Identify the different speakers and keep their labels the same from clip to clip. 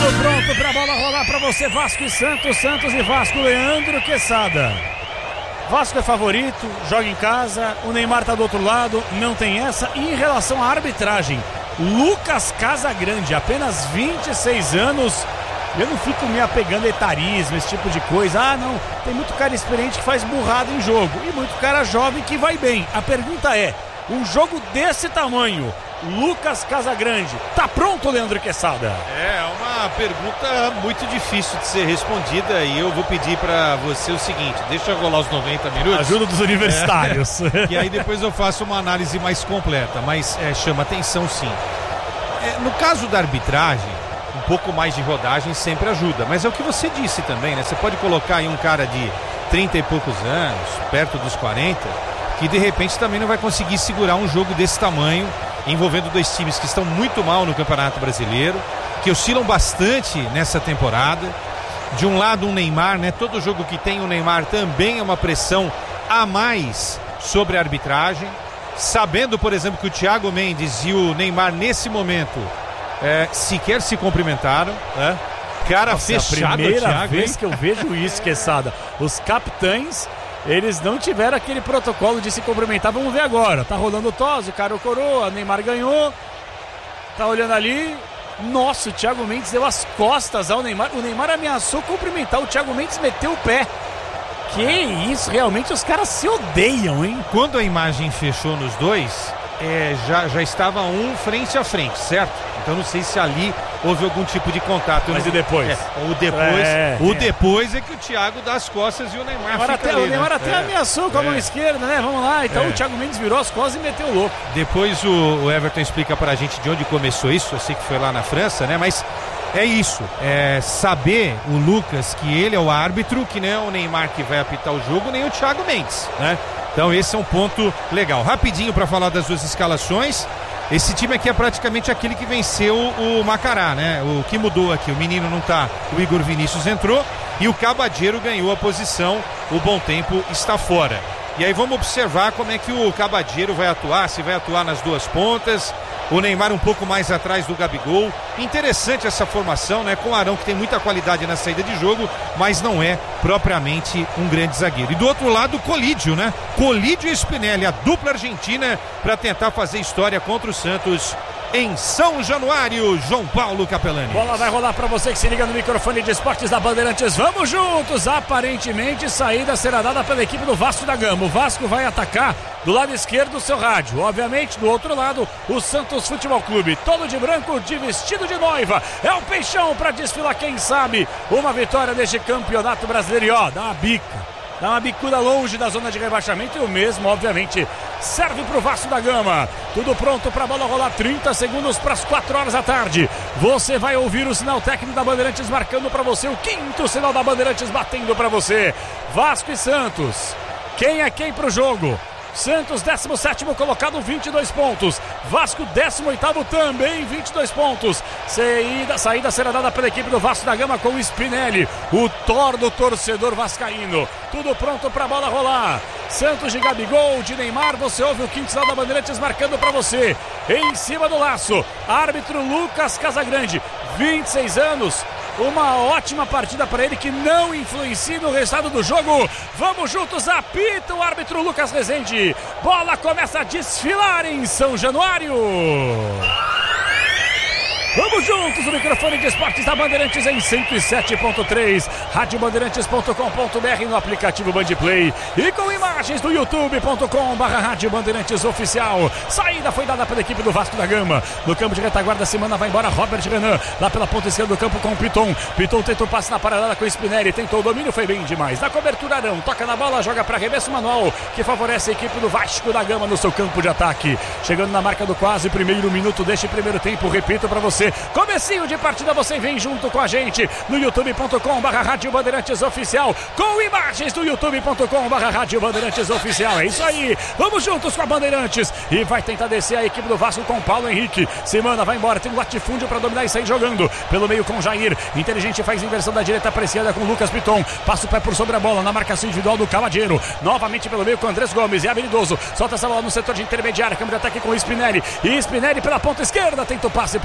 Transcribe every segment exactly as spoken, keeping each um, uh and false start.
Speaker 1: Tudo pronto pra bola rolar pra você, Vasco e Santos, Santos e Vasco, Leandro Quesada. Vasco é favorito, joga em casa, o Neymar tá do outro lado, não tem essa. E em relação à arbitragem, Lucas Casagrande, apenas vinte e seis anos. Eu não fico me apegando a etarismo, esse tipo de coisa. Ah, não, tem muito cara experiente que faz burrada em jogo e muito cara jovem que vai bem. A pergunta é, um jogo desse tamanho, Lucas Casagrande, tá pronto, Leandro Quesada?
Speaker 2: É uma pergunta muito difícil de ser respondida e eu vou pedir pra você o seguinte, deixa eu rolar os noventa minutos.
Speaker 1: Ajuda dos universitários.
Speaker 2: É, e aí depois eu faço uma análise mais completa, mas é, chama atenção sim. É, no caso da arbitragem, um pouco mais de rodagem sempre ajuda, mas é o que você disse também, né? Você pode colocar aí um cara de trinta e poucos anos, perto dos quarenta, que de repente também não vai conseguir segurar um jogo desse tamanho, envolvendo dois times que estão muito mal no Campeonato Brasileiro, que oscilam bastante nessa temporada. De um lado um Neymar, né? Todo jogo que tem o Neymar também é uma pressão a mais sobre a arbitragem, sabendo, por exemplo, que o Thiago Mendes e o Neymar nesse momento é, sequer se cumprimentaram, né? Cara,
Speaker 1: nossa,
Speaker 2: fechado,
Speaker 1: a primeira
Speaker 2: Thiago,
Speaker 1: vez
Speaker 2: hein?
Speaker 1: que eu vejo isso, Quesada. Os capitães, eles não tiveram aquele protocolo de se cumprimentar. Vamos ver agora, tá rolando o tosse, o cara o coroa, Neymar ganhou, tá olhando ali. Nossa, o Thiago Mendes deu as costas ao Neymar. O Neymar ameaçou cumprimentar, o Thiago Mendes meteu o pé. Que isso, realmente os caras se odeiam, hein?
Speaker 2: Quando a imagem fechou nos dois, é, já, já estava um frente a frente, certo? Então não sei se ali houve algum tipo de contato.
Speaker 1: Mas
Speaker 2: não...
Speaker 1: e depois?
Speaker 2: É, o depois
Speaker 1: é,
Speaker 2: o
Speaker 1: é.
Speaker 2: depois é que o Thiago dá as costas e o Neymar,
Speaker 1: Neymar
Speaker 2: fica
Speaker 1: até,
Speaker 2: ali,
Speaker 1: o Neymar
Speaker 2: né?
Speaker 1: até
Speaker 2: é.
Speaker 1: ameaçou com a mão
Speaker 2: é.
Speaker 1: esquerda, né? Vamos lá. Então
Speaker 2: É.
Speaker 1: o Thiago Mendes virou as costas e meteu o louco.
Speaker 2: Depois o, o Everton explica pra gente de onde começou isso. Eu sei que foi lá na França, né? Mas é isso, é saber o Lucas que ele é o árbitro, que não é o Neymar que vai apitar o jogo, nem o Thiago Mendes, né? Então esse é um ponto legal. Rapidinho para falar das duas escalações. Esse time aqui é praticamente aquele que venceu o Macará, né? O que mudou aqui, o menino não tá, o Igor Vinícius entrou e o Cabadeiro ganhou a posição, o Bom Tempo está fora. E aí vamos observar como é que o Cabadeiro vai atuar, se vai atuar nas duas pontas, o Neymar um pouco mais atrás do Gabigol. Interessante essa formação, né? Com o Arão, que tem muita qualidade na saída de jogo, mas não é propriamente um grande zagueiro. E do outro lado, Colídio, né? Colídio e Spinelli, a dupla argentina, para tentar fazer história contra o Santos em São Januário. João Paulo Capelani.
Speaker 1: Bola vai rolar para você que se liga no microfone de esportes da Bandeirantes. Vamos juntos! Aparentemente, saída será dada pela equipe do Vasco da Gama. O Vasco vai atacar do lado esquerdo do seu rádio. Obviamente, do outro lado, o Santos Futebol Clube. Todo de branco, de vestido de noiva. É o Peixão para desfilar, quem sabe, uma vitória neste campeonato brasileiro. E ó, dá uma bica. Dá uma bicuda longe da zona de rebaixamento e o mesmo, obviamente, serve para o Vasco da Gama. Tudo pronto para a bola rolar, trinta segundos para as quatro horas da tarde. Você vai ouvir o sinal técnico da Bandeirantes marcando para você, o quinto sinal da Bandeirantes batendo para você. Vasco e Santos. Quem é quem para o jogo? Santos, décimo sétimo colocado, vinte e dois pontos. Vasco, décimo oitavo também, vinte e dois pontos. Saída, saída será dada pela equipe do Vasco da Gama com o Spinelli, o Thor do torcedor vascaíno. Tudo pronto para a bola rolar. Santos de Gabigol, de Neymar. Você ouve o quinto sinal da Bandeirantes marcando para você. Em cima do laço, árbitro Lucas Casagrande, vinte e seis anos. Uma ótima partida para ele que não influencia no resultado do jogo. Vamos juntos, apita o árbitro Lucas Rezende. Bola começa a desfilar em São Januário. Vamos juntos, o microfone de esportes da Bandeirantes em cento e sete ponto três, rádio bandeirantes ponto com ponto b r, no aplicativo Bandplay e com imagens do youtube ponto com barra rádio Bandeirantes oficial. Saída foi dada pela equipe do Vasco da Gama. No campo de retaguarda, semana vai embora Robert Renan, lá pela ponta esquerda do campo com o Piton. Piton tentou passe na paralela com o Spinelli, tentou o domínio, foi bem demais. Na cobertura Arão, toca na bola, joga para arremesso manual, que favorece a equipe do Vasco da Gama no seu campo de ataque. Chegando na marca do quase primeiro minuto deste primeiro tempo, repito para você, comecinho de partida, você vem junto com a gente no youtube ponto com barra rádio Bandeirantes oficial, com imagens do youtube ponto com barra rádio Bandeirantes oficial. É isso aí, vamos juntos com a Bandeirantes. E vai tentar descer a equipe do Vasco com Paulo Henrique. Semana vai embora, tem um latifúndio para dominar e sair jogando pelo meio com Jair. Inteligente faz inversão da direita apreciada com Lucas Piton. Passa o pé por sobre a bola na marcação individual do Cavadeiro. Novamente pelo meio com Andrés Gomes. É habilidoso, solta essa bola no setor de intermediária, câmbio de ataque com o Spinelli. E Spinelli pela ponta esquerda, tenta o passe em profundidade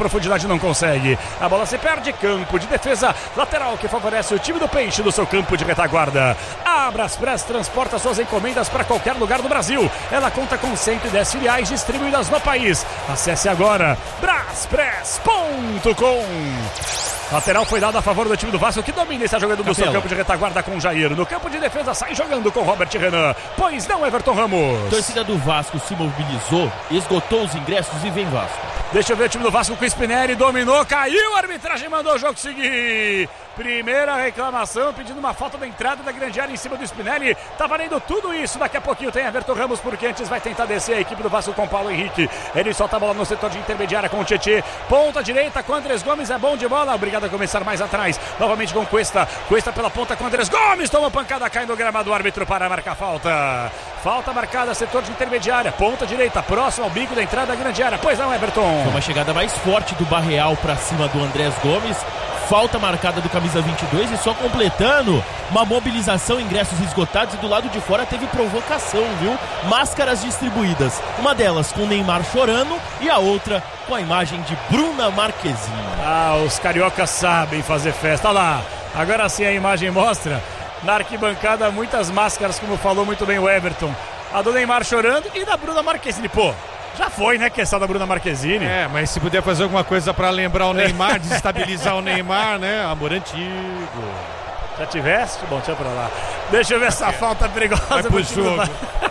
Speaker 1: não consegue. A bola se perde, campo de defesa, lateral que favorece o time do Peixe do seu campo de retaguarda. A Braspress transporta suas encomendas para qualquer lugar do Brasil. Ela conta com cento e dez filiais distribuídas no país. Acesse agora braspress ponto com. Lateral foi dado a favor do time do Vasco, que domina e está jogando no seu campo de retaguarda com Jair. No campo de defesa sai jogando com Robert Renan. Pois não, Everton Ramos.
Speaker 3: A torcida do Vasco se mobilizou, esgotou os ingressos e vem Vasco.
Speaker 1: Deixa eu ver o time do Vasco com o Spinelli, dominou, caiu, a arbitragem mandou o jogo seguir. Primeira reclamação, pedindo uma falta da entrada da grande área em cima do Spinelli. Tá valendo tudo isso, daqui a pouquinho tem Everton Ramos, porque antes vai tentar descer a equipe do Vasco com Paulo Henrique. Ele solta a bola no setor de intermediária com o Tietê. Ponta direita com Andrés Gomes, é bom de bola, obrigado a começar mais atrás. Novamente com Cuesta, Cuesta pela ponta com Andrés Gomes, toma pancada, cai no gramado, o árbitro para marcar falta. Falta marcada, setor de intermediária, ponta direita, próximo ao bico da entrada da grande área. Pois não, Everton.
Speaker 3: Foi uma chegada mais forte do Barreal para cima do Andrés Gomes. Falta marcada do camisa vinte e dois e só completando uma mobilização, ingressos esgotados, e do lado de fora teve provocação, viu? Máscaras distribuídas, uma delas com Neymar chorando e a outra com a imagem de Bruna Marquezine.
Speaker 1: Ah, os cariocas sabem fazer festa, olha lá, agora sim a imagem mostra na arquibancada muitas máscaras, como falou muito bem o Everton, a do Neymar chorando e da Bruna Marquezine, pô. Já foi, né, questão da Bruna Marquezine.
Speaker 2: É, mas se puder fazer alguma coisa pra lembrar o Neymar, desestabilizar o Neymar, né? Amor antigo.
Speaker 1: Já tivesse? Bom, deixa pra lá. Deixa eu ver essa falta perigosa.
Speaker 2: Vai pro jogo.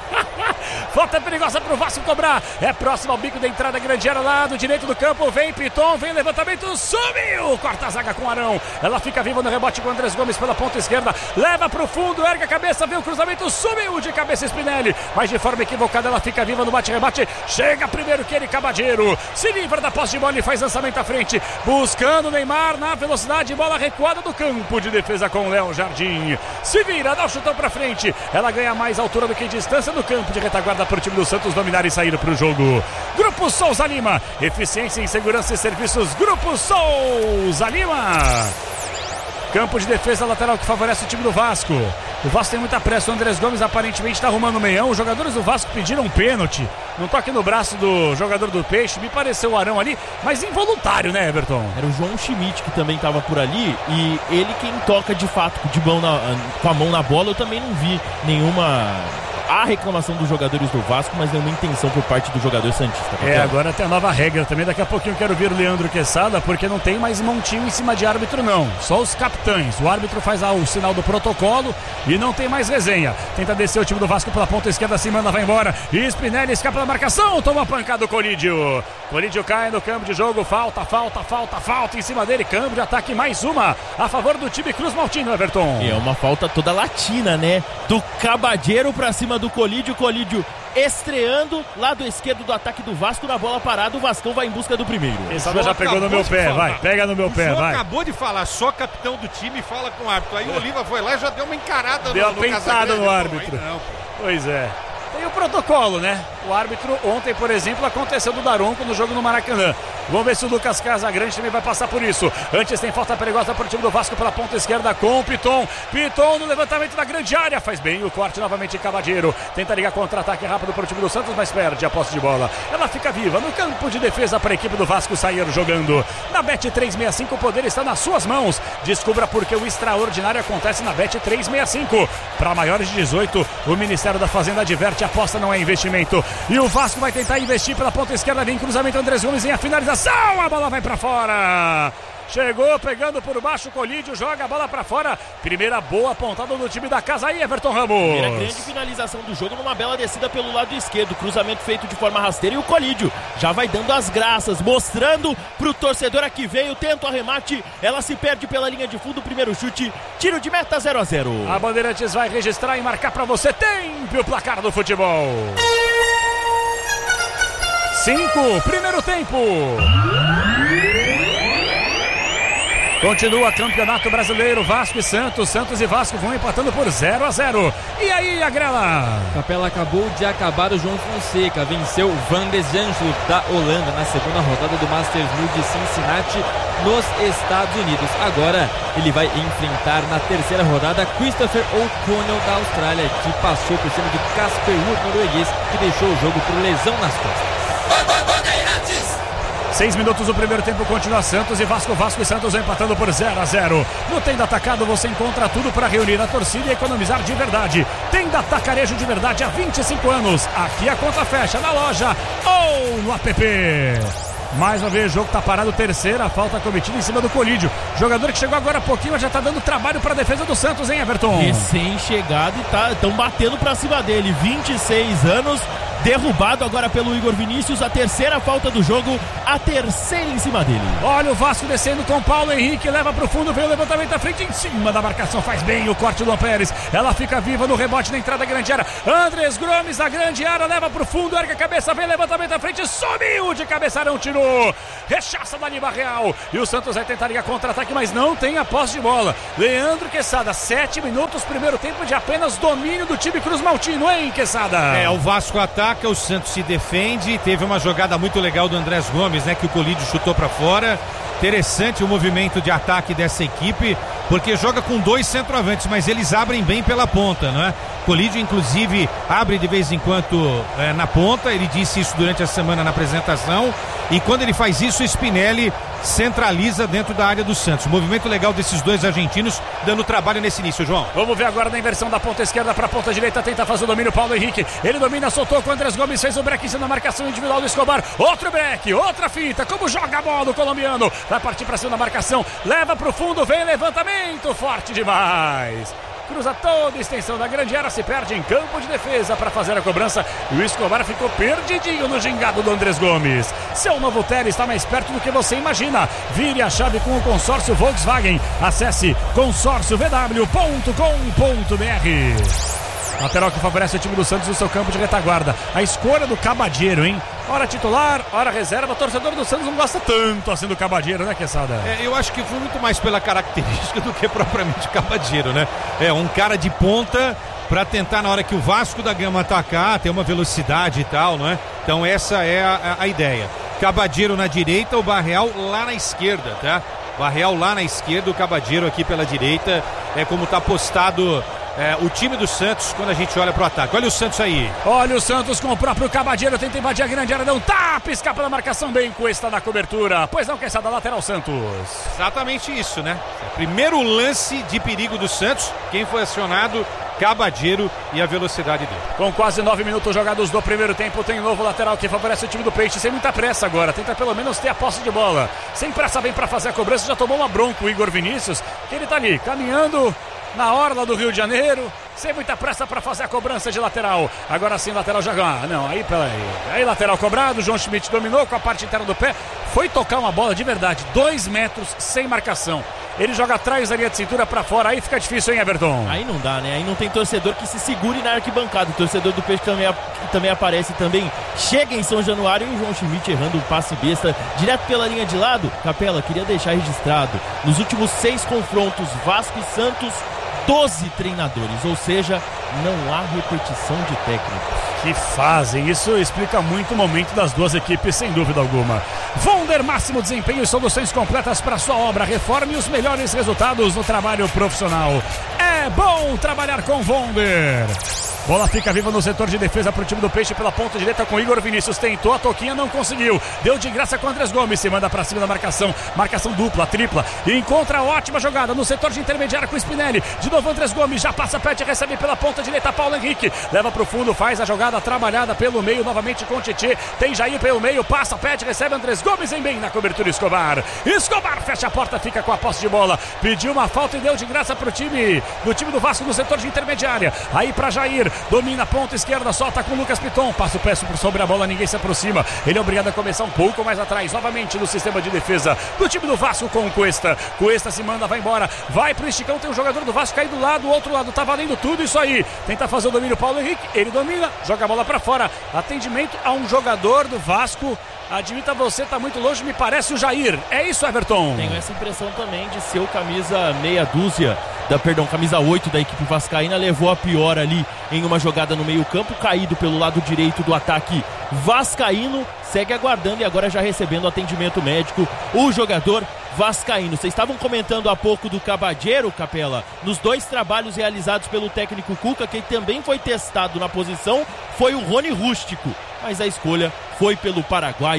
Speaker 1: Falta perigosa pro Vasco cobrar. É próximo ao bico da entrada, grande área, lado direito do campo. Vem Piton, vem levantamento, subiu. Corta a zaga com Arão. Ela fica viva no rebote com Andrés Gomes pela ponta esquerda. Leva pro fundo, ergue a cabeça, vem o cruzamento, subiu de cabeça Spinelli. Mas de forma equivocada, ela fica viva no bate-rebate. Chega primeiro que ele, Cabadeiro. Se livra da posse de bola e faz lançamento à frente. Buscando o Neymar na velocidade. Bola recuada do campo de defesa com o Léo Jardim. Se vira, dá o chutão pra frente. Ela ganha mais altura do que distância no campo de retaguarda para o time do Santos dominar e sair para o jogo. Grupo Souza Lima, eficiência em segurança e serviços. Grupo Souza Lima. Campo de defesa lateral que favorece o time do Vasco. O Vasco tem muita pressa, o Andrés Gomes aparentemente está arrumando o meião. Os jogadores do Vasco pediram um pênalti. Não toque no braço do jogador do Peixe, me pareceu o Arão ali, mas involuntário, né, Everton?
Speaker 3: Era o João Schmidt que também estava por ali, e ele quem toca de fato de mão na, com a mão na bola. Eu também não vi nenhuma... Há reclamação dos jogadores do Vasco, mas nenhuma intenção por parte do jogador santista.
Speaker 1: É, agora tem a nova regra também. Daqui a pouquinho eu quero ver o Leandro Quesada, porque não tem mais montinho em cima de árbitro, não. Só os capitães. O árbitro faz ah, o sinal do protocolo e não tem mais resenha. Tenta descer o time do Vasco pela ponta esquerda, se manda, vai embora. E Spinelli escapa da marcação, toma a pancada do Colídio. Colídio cai no campo de jogo, falta, falta, falta, falta em cima dele. Campo de ataque, mais uma a favor do time Cruz Maltino, Everton.
Speaker 3: É uma falta toda latina, né? Do Cabadeiro pra cima do Colídio, Colídio estreando, lado esquerdo do ataque do Vasco, na bola parada, o Vascão vai em busca do primeiro.
Speaker 1: Esse já pegou no meu pé, vai, pega no meu pé, vai.
Speaker 2: Acabou de falar, só capitão do time fala com o árbitro. Aí o Oliva foi lá e já deu uma encarada
Speaker 1: deu
Speaker 2: no, no
Speaker 1: Deu uma pentada no árbitro.
Speaker 2: Não, não,
Speaker 1: pois é. Tem o protocolo, né? O árbitro ontem, por exemplo, aconteceu do Daronco no jogo no Maracanã. Vamos ver se o Lucas Casagrande também vai passar por isso. Antes tem falta perigosa para o time do Vasco pela ponta esquerda com o Piton. Piton no levantamento da grande área. Faz bem o corte novamente em Cabadeiro. Tenta ligar contra-ataque rápido para o time do Santos, mas perde a posse de bola. Ela fica viva no campo de defesa para a equipe do Vasco sair jogando. Na Bet trezentos e sessenta e cinco o poder está nas suas mãos. Descubra porque o extraordinário acontece na Bet trezentos e sessenta e cinco. Para maiores de dezoito, o Ministério da Fazenda adverte: aposta não é investimento. E o Vasco vai tentar investir pela ponta esquerda. Vem cruzamento, Andrés Gomes em a finalização. A bola vai para fora. Chegou pegando por baixo, Colídio joga a bola pra fora. Primeira boa pontada do time da casa aí, Everton Ramos.
Speaker 3: Primeira grande finalização do jogo numa bela descida pelo lado esquerdo. Cruzamento feito de forma rasteira e o Colídio já vai dando as graças, mostrando pro torcedor aqui veio, tenta o arremate, ela se perde pela linha de fundo, primeiro chute, tiro de meta zero a zero.
Speaker 1: A Bandeirantes vai registrar e marcar pra você. Tempo o placar do futebol. Cinco, primeiro tempo. Continua Campeonato Brasileiro, Vasco e Santos. Santos e Vasco vão empatando por zero a zero. E aí, Agrela?
Speaker 4: Capela acabou de acabar. O João Fonseca venceu Van de Zandt da Holanda na segunda rodada do Masters mil de Cincinnati, nos Estados Unidos. Agora ele vai enfrentar na terceira rodada Christopher O'Connell da Austrália, que passou por cima de Casper Ruud, norueguês, que deixou o jogo por lesão nas costas.
Speaker 1: Seis minutos do primeiro tempo, continua Santos e Vasco. Vasco e Santos empatando por zero a zero. No Tenda Atacado você encontra tudo para reunir a torcida e economizar de verdade. Tenda Atacarejo de verdade há vinte e cinco anos. Aqui a conta fecha na loja ou no app. Mais uma vez o jogo tá parado, terceira falta cometida em cima do Colídio. Jogador que chegou agora há pouquinho, mas já tá dando trabalho para a defesa do Santos, hein, Everton?
Speaker 3: Recém-chegado e tá, tão batendo pra cima dele. vinte e seis anos, derrubado agora pelo Igor Vinícius. A terceira falta do jogo, a terceira em cima dele.
Speaker 1: Olha o Vasco descendo com Paulo Henrique, leva pro fundo, veio o levantamento à frente, em cima da marcação, faz bem o corte do Pérez. Ela fica viva no rebote na entrada da grande área. Andrés Gomes na grande área, leva pro fundo, ergue a cabeça, vem levantamento à frente, sumiu de cabeçarão, tirou. Rechaça da Lima Real. E o Santos vai tentar ligar contra-ataque, mas não tem a posse de bola. Leandro Quesada, sete minutos, primeiro tempo de apenas domínio do time Cruz Maltino, hein, Quesada?
Speaker 2: É, o Vasco ataca, o Santos se defende. Teve uma jogada muito legal do Andrés Gomes, né, que o Colídio chutou pra fora. Interessante o movimento de ataque dessa equipe, porque joga com dois centroavantes, mas eles abrem bem pela ponta, não é? Colídio, inclusive, abre de vez em quando é, na ponta. Ele disse isso durante a semana na apresentação. E quando ele faz isso, o Spinelli centraliza dentro da área do Santos. Movimento legal desses dois argentinos, dando trabalho nesse início, João.
Speaker 1: Vamos ver agora na inversão da ponta esquerda para a ponta direita. Tenta fazer o domínio, Paulo Henrique. Ele domina, soltou com o Andrés Gomes, fez o break em cima da marcação individual do Escobar. Outro break, outra finta. Como joga a bola o colombiano. Vai partir para cima da marcação. Leva para o fundo, vem levantamento. Forte demais. Cruza toda a extensão da grande área, se perde em campo de defesa para fazer a cobrança. E o Escobar ficou perdidinho no gingado do Andrés Gomes. Seu novo Tele está mais perto do que você imagina. Vire a chave com o consórcio Volkswagen. Acesse consórcio v w ponto com ponto b r. Lateral que favorece o time do Santos no seu campo de retaguarda. A escolha do Cabadeiro, hein? Hora titular, hora reserva. O torcedor do Santos não gosta tanto assim do Cabadeiro, né, Quesada?
Speaker 2: É, eu acho que foi muito mais pela característica do que propriamente Cabadeiro, né? É, um cara de ponta para tentar, na hora que o Vasco da Gama atacar, ter uma velocidade e tal, não é? Então essa é a, a, a ideia. Cabadeiro na direita, o Barreal lá na esquerda, tá? Barreal lá na esquerda, o Cabadeiro aqui pela direita. É como tá postado É, o time do Santos quando a gente olha pro ataque. Olha o Santos aí.
Speaker 1: Olha o Santos com o próprio Cabadeiro, tenta invadir a grande área, não tapa, escapa da marcação, bem Cuesta na cobertura. Pois não, Quesada, lateral Santos.
Speaker 2: Exatamente isso, né? Primeiro lance de perigo do Santos, quem foi acionado, Cabadeiro e a velocidade dele.
Speaker 1: Com quase nove minutos jogados do primeiro tempo, tem um novo lateral que favorece o time do Peixe, sem muita pressa agora, tenta pelo menos ter a posse de bola. Sem pressa, vem pra fazer a cobrança, já tomou uma bronca o Igor Vinícius, que ele tá ali, caminhando na orla do Rio de Janeiro, sem muita pressa para fazer a cobrança de lateral. Agora sim, lateral já ganha. Ah, não, aí peraí. Aí lateral cobrado, João Schmidt dominou com a parte interna do pé, foi tocar uma bola de verdade, dois metros sem marcação. Ele joga atrás da linha de cintura para fora, aí fica difícil, hein, Everton?
Speaker 3: Aí não dá, né? Aí não tem torcedor que se segure na arquibancada. O torcedor do Peixe também, também aparece, também chega em São Januário, e o João Schmidt errando um passe besta direto pela linha de lado. Capela, queria deixar registrado, nos últimos seis confrontos, Vasco e Santos, doze treinadores, ou seja, não há repetição de técnicos.
Speaker 1: Que fazem, isso explica muito o momento das duas equipes, sem dúvida alguma. Vonder, máximo desempenho e soluções completas para sua obra, reforme os melhores resultados no trabalho profissional. É bom trabalhar com Vonder. Bola fica viva no setor de defesa para o time do Peixe pela ponta direita com Igor Vinícius. Tentou a toquinha, não conseguiu. Deu de graça com Andrés Gomes. Se manda para cima da marcação. Marcação dupla, tripla. E encontra a ótima jogada no setor de intermediária com o Spinelli. De novo Andrés Gomes. Já passa perto e recebe pela ponta direita Paulo Henrique. Leva para o fundo, faz a jogada trabalhada pelo meio. Novamente com o Tietê. Tem Jair pelo meio. Passa, pede, recebe Andrés Gomes em bem na cobertura Escobar. Escobar fecha a porta, fica com a posse de bola. Pediu uma falta e deu de graça para o time do time do Vasco no setor de intermediária. Aí para Jair. Domina a ponta esquerda, solta com o Lucas Piton, passa o pé sobre a bola, ninguém se aproxima, ele é obrigado a começar um pouco mais atrás, novamente no sistema de defesa do time do Vasco com o Cuesta. Cuesta se manda, vai embora, vai pro esticão, tem um jogador do Vasco caído do lado, do outro lado, tá valendo tudo isso aí, tenta fazer o domínio Paulo Henrique, ele domina, joga a bola pra fora, atendimento a um jogador do Vasco. Admita você, tá muito longe, me parece o Jair. É isso, Everton?
Speaker 3: Tenho essa impressão também de ser o camisa meia dúzia, da, perdão, camisa oito da equipe vascaína, levou a pior ali em uma jogada no meio campo, caído pelo lado direito do ataque vascaíno, segue aguardando e agora já recebendo atendimento médico o jogador vascaíno. Vocês estavam comentando há pouco do Cabadeiro, Capela, nos dois trabalhos realizados pelo técnico Cuca, que também foi testado na posição, foi o Rony Rústico, mas a escolha foi pelo paraguaio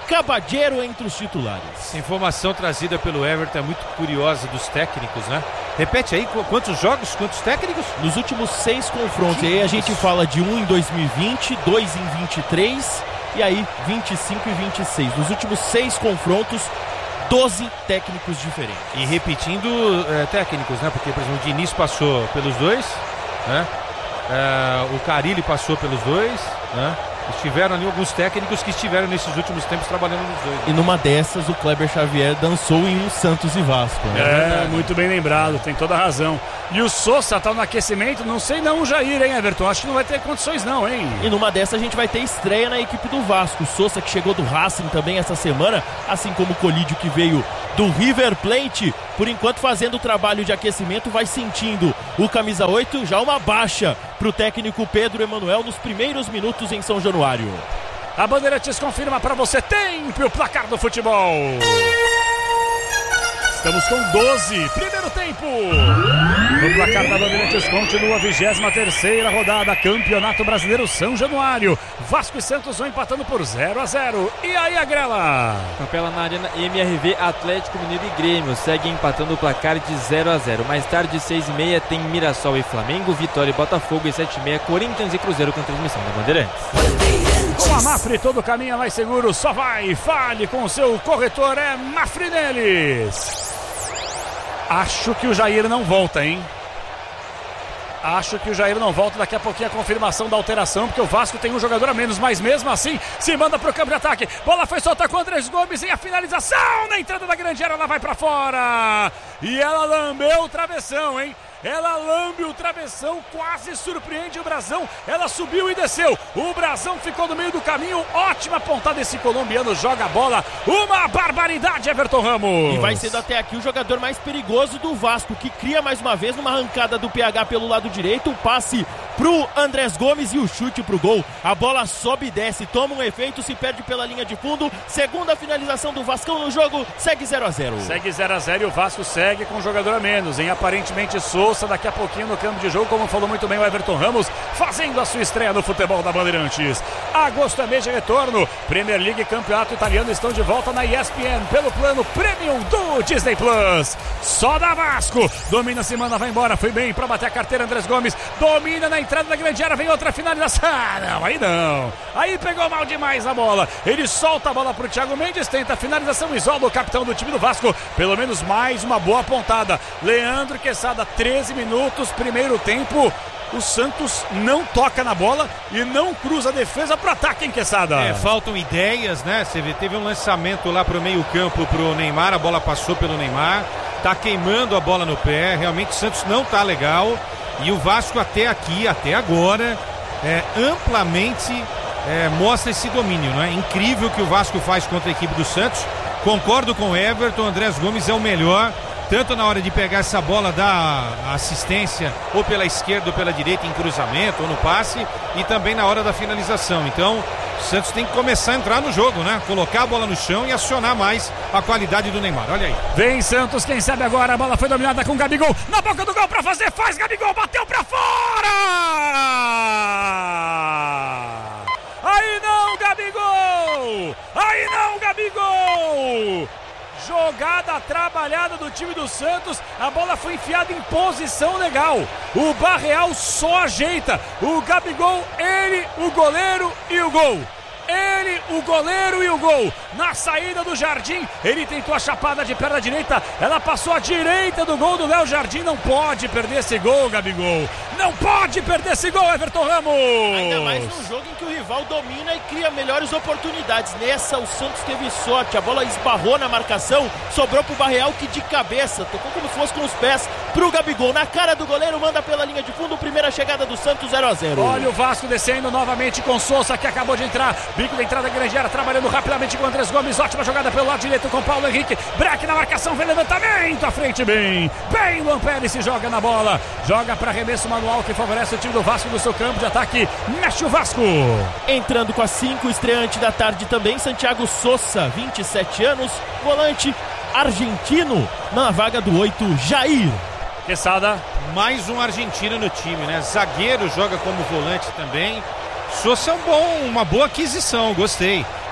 Speaker 3: Caballero entre os titulares.
Speaker 2: Essa informação trazida pelo Everton é muito curiosa dos técnicos, né? Repete aí, quantos jogos, quantos técnicos?
Speaker 3: Nos últimos seis confrontos, e aí a gente fala de um em dois mil e vinte, dois em vinte e três e aí vinte e cinco e vinte e seis. Nos últimos seis confrontos, doze técnicos diferentes.
Speaker 2: E repetindo é, técnicos, né? Porque, por exemplo, o Diniz passou pelos dois, né? É, o Carille passou pelos dois, né? Estiveram ali alguns técnicos que estiveram nesses últimos tempos trabalhando nos dois. Né?
Speaker 3: E numa dessas, o Kleber Xavier dançou em um Santos e Vasco.
Speaker 1: Né? É, muito bem lembrado, tem toda a razão. E o Sousa tá no aquecimento, não sei não o Jair, hein, Everton? Acho que não vai ter condições não, hein?
Speaker 3: E numa dessas a gente vai ter estreia na equipe do Vasco. O Sousa, que chegou do Racing também essa semana, assim como o Colídio, que veio do River Plate, por enquanto fazendo o trabalho de aquecimento, vai sentindo o camisa oito, já uma baixa pro técnico Pedro Emanuel nos primeiros minutos em São Januário.
Speaker 1: A Bandeirantes confirma para você, tempo o placar do futebol. Estamos com doze, primeiro tempo. No placar da Bandeirantes continua a vigésima terceira rodada, Campeonato Brasileiro São Januário. Vasco e Santos vão empatando por zero a zero. E aí, Agrela?
Speaker 4: Capela na Arena, M R V, Atlético Mineiro e Grêmio seguem empatando o placar de zero a zero. Mais tarde, seis e meia, tem Mirassol e Flamengo, Vitória e Botafogo, e sete e meia, Corinthians e Cruzeiro com transmissão da Bandeirantes.
Speaker 1: Com a Mafre, todo caminho é mais seguro, só vai, fale com o seu corretor, é Mafre neles. Acho que o Jair não volta, hein? Acho que o Jair não volta. Daqui a pouquinho a confirmação da alteração, porque o Vasco tem um jogador a menos, mas mesmo assim se manda pro campo de ataque. Bola foi solta com o Andrés Gomes e a finalização na entrada da grande área, ela vai pra fora. E ela lambeu o travessão, hein? Ela lambe o travessão, quase surpreende o Brazão. Ela subiu e desceu. O Brazão ficou no meio do caminho. Ótima pontada, esse colombiano joga a bola. Uma barbaridade, Everton Ramos.
Speaker 3: E vai sendo até aqui o jogador mais perigoso do Vasco, que cria mais uma vez numa arrancada do P H pelo lado direito. O passe pro Andrés Gomes e o chute pro gol. A bola sobe e desce, toma um efeito, se perde pela linha de fundo. Segunda finalização do Vascão no jogo, segue zero a zero.
Speaker 1: Segue zero a zero e o Vasco segue com um jogador a menos, hein? Aparentemente Sousa daqui a pouquinho no campo de jogo, como falou muito bem o Everton Ramos, fazendo a sua estreia no futebol da Bandeirantes. Agosto é mês de retorno. Premier League e Campeonato Italiano estão de volta na E S P N pelo plano Premium do Disney Plus. Só da Vasco. Domina a semana, vai embora. Foi bem para bater a carteira Andrés Gomes. Domina na entrada da grande área, vem outra finalização. Ah, não, aí não. Aí pegou mal demais a bola. Ele solta a bola pro Thiago Mendes, tenta a finalização, isola o capitão do time do Vasco. Pelo menos mais uma boa pontada. Leandro Quesada, treze minutos, primeiro tempo. O Santos não toca na bola e não cruza a defesa para ataque, hein, Quesada?
Speaker 2: É, faltam ideias, né? Você vê, teve um lançamento lá pro meio campo pro Neymar, a bola passou pelo Neymar, tá queimando a bola no pé, realmente o Santos não tá legal. E o Vasco até aqui, até agora, é, amplamente é, mostra esse domínio, não é? Incrível o que o Vasco faz contra a equipe do Santos. Concordo com o Everton, Andrés Gomes é o melhor, tanto na hora de pegar essa bola, dar assistência ou pela esquerda ou pela direita em cruzamento ou no passe, e também na hora da finalização. Então o Santos tem que começar a entrar no jogo, né? Colocar a bola no chão e acionar mais a qualidade do Neymar. Olha aí.
Speaker 1: Vem Santos, quem sabe agora. A bola foi dominada com o Gabigol na boca do gol pra fazer, faz Gabigol, bateu pra fora! Aí não, Gabigol! Aí não, Gabigol! Jogada trabalhada do time do Santos, a bola foi enfiada em posição legal. O Barreal só ajeita. O Gabigol, ele, o goleiro e o gol. Ele, o goleiro e o gol. Na saída do Jardim, ele tentou a chapada de perna direita. Ela passou à direita do gol do Léo Jardim. Não pode perder esse gol, Gabigol. Não pode perder esse gol, Everton Ramos.
Speaker 3: Ainda mais num jogo em que o rival domina e cria melhores oportunidades. Nessa, o Santos teve sorte. A bola esbarrou na marcação, sobrou pro Barreal, que de cabeça tocou como se fosse com os pés pro Gabigol. Na cara do goleiro, manda pela linha de fundo. Primeira chegada do Santos, zero a zero.
Speaker 1: Olha o Vasco descendo novamente com Sousa, que acabou de entrar. Bico da entrada da grande área, trabalhando rapidamente com o Andrés Gomes. Ótima jogada pelo lado direito com Paulo Henrique. Break na marcação, vem levantamento à frente, bem. Bem, Luan Pérez se joga na bola. Joga para arremesso manual que favorece o time do Vasco no seu campo de ataque. Mexe o Vasco.
Speaker 3: Entrando com a cinco, estreante da tarde também, Santiago Sousa, vinte e sete anos, volante argentino, na vaga do oito, Jair.
Speaker 1: Quesada.
Speaker 2: Mais um argentino no time, né? Zagueiro, joga como volante também. Sousa é um bom, uma boa aquisição, gostei.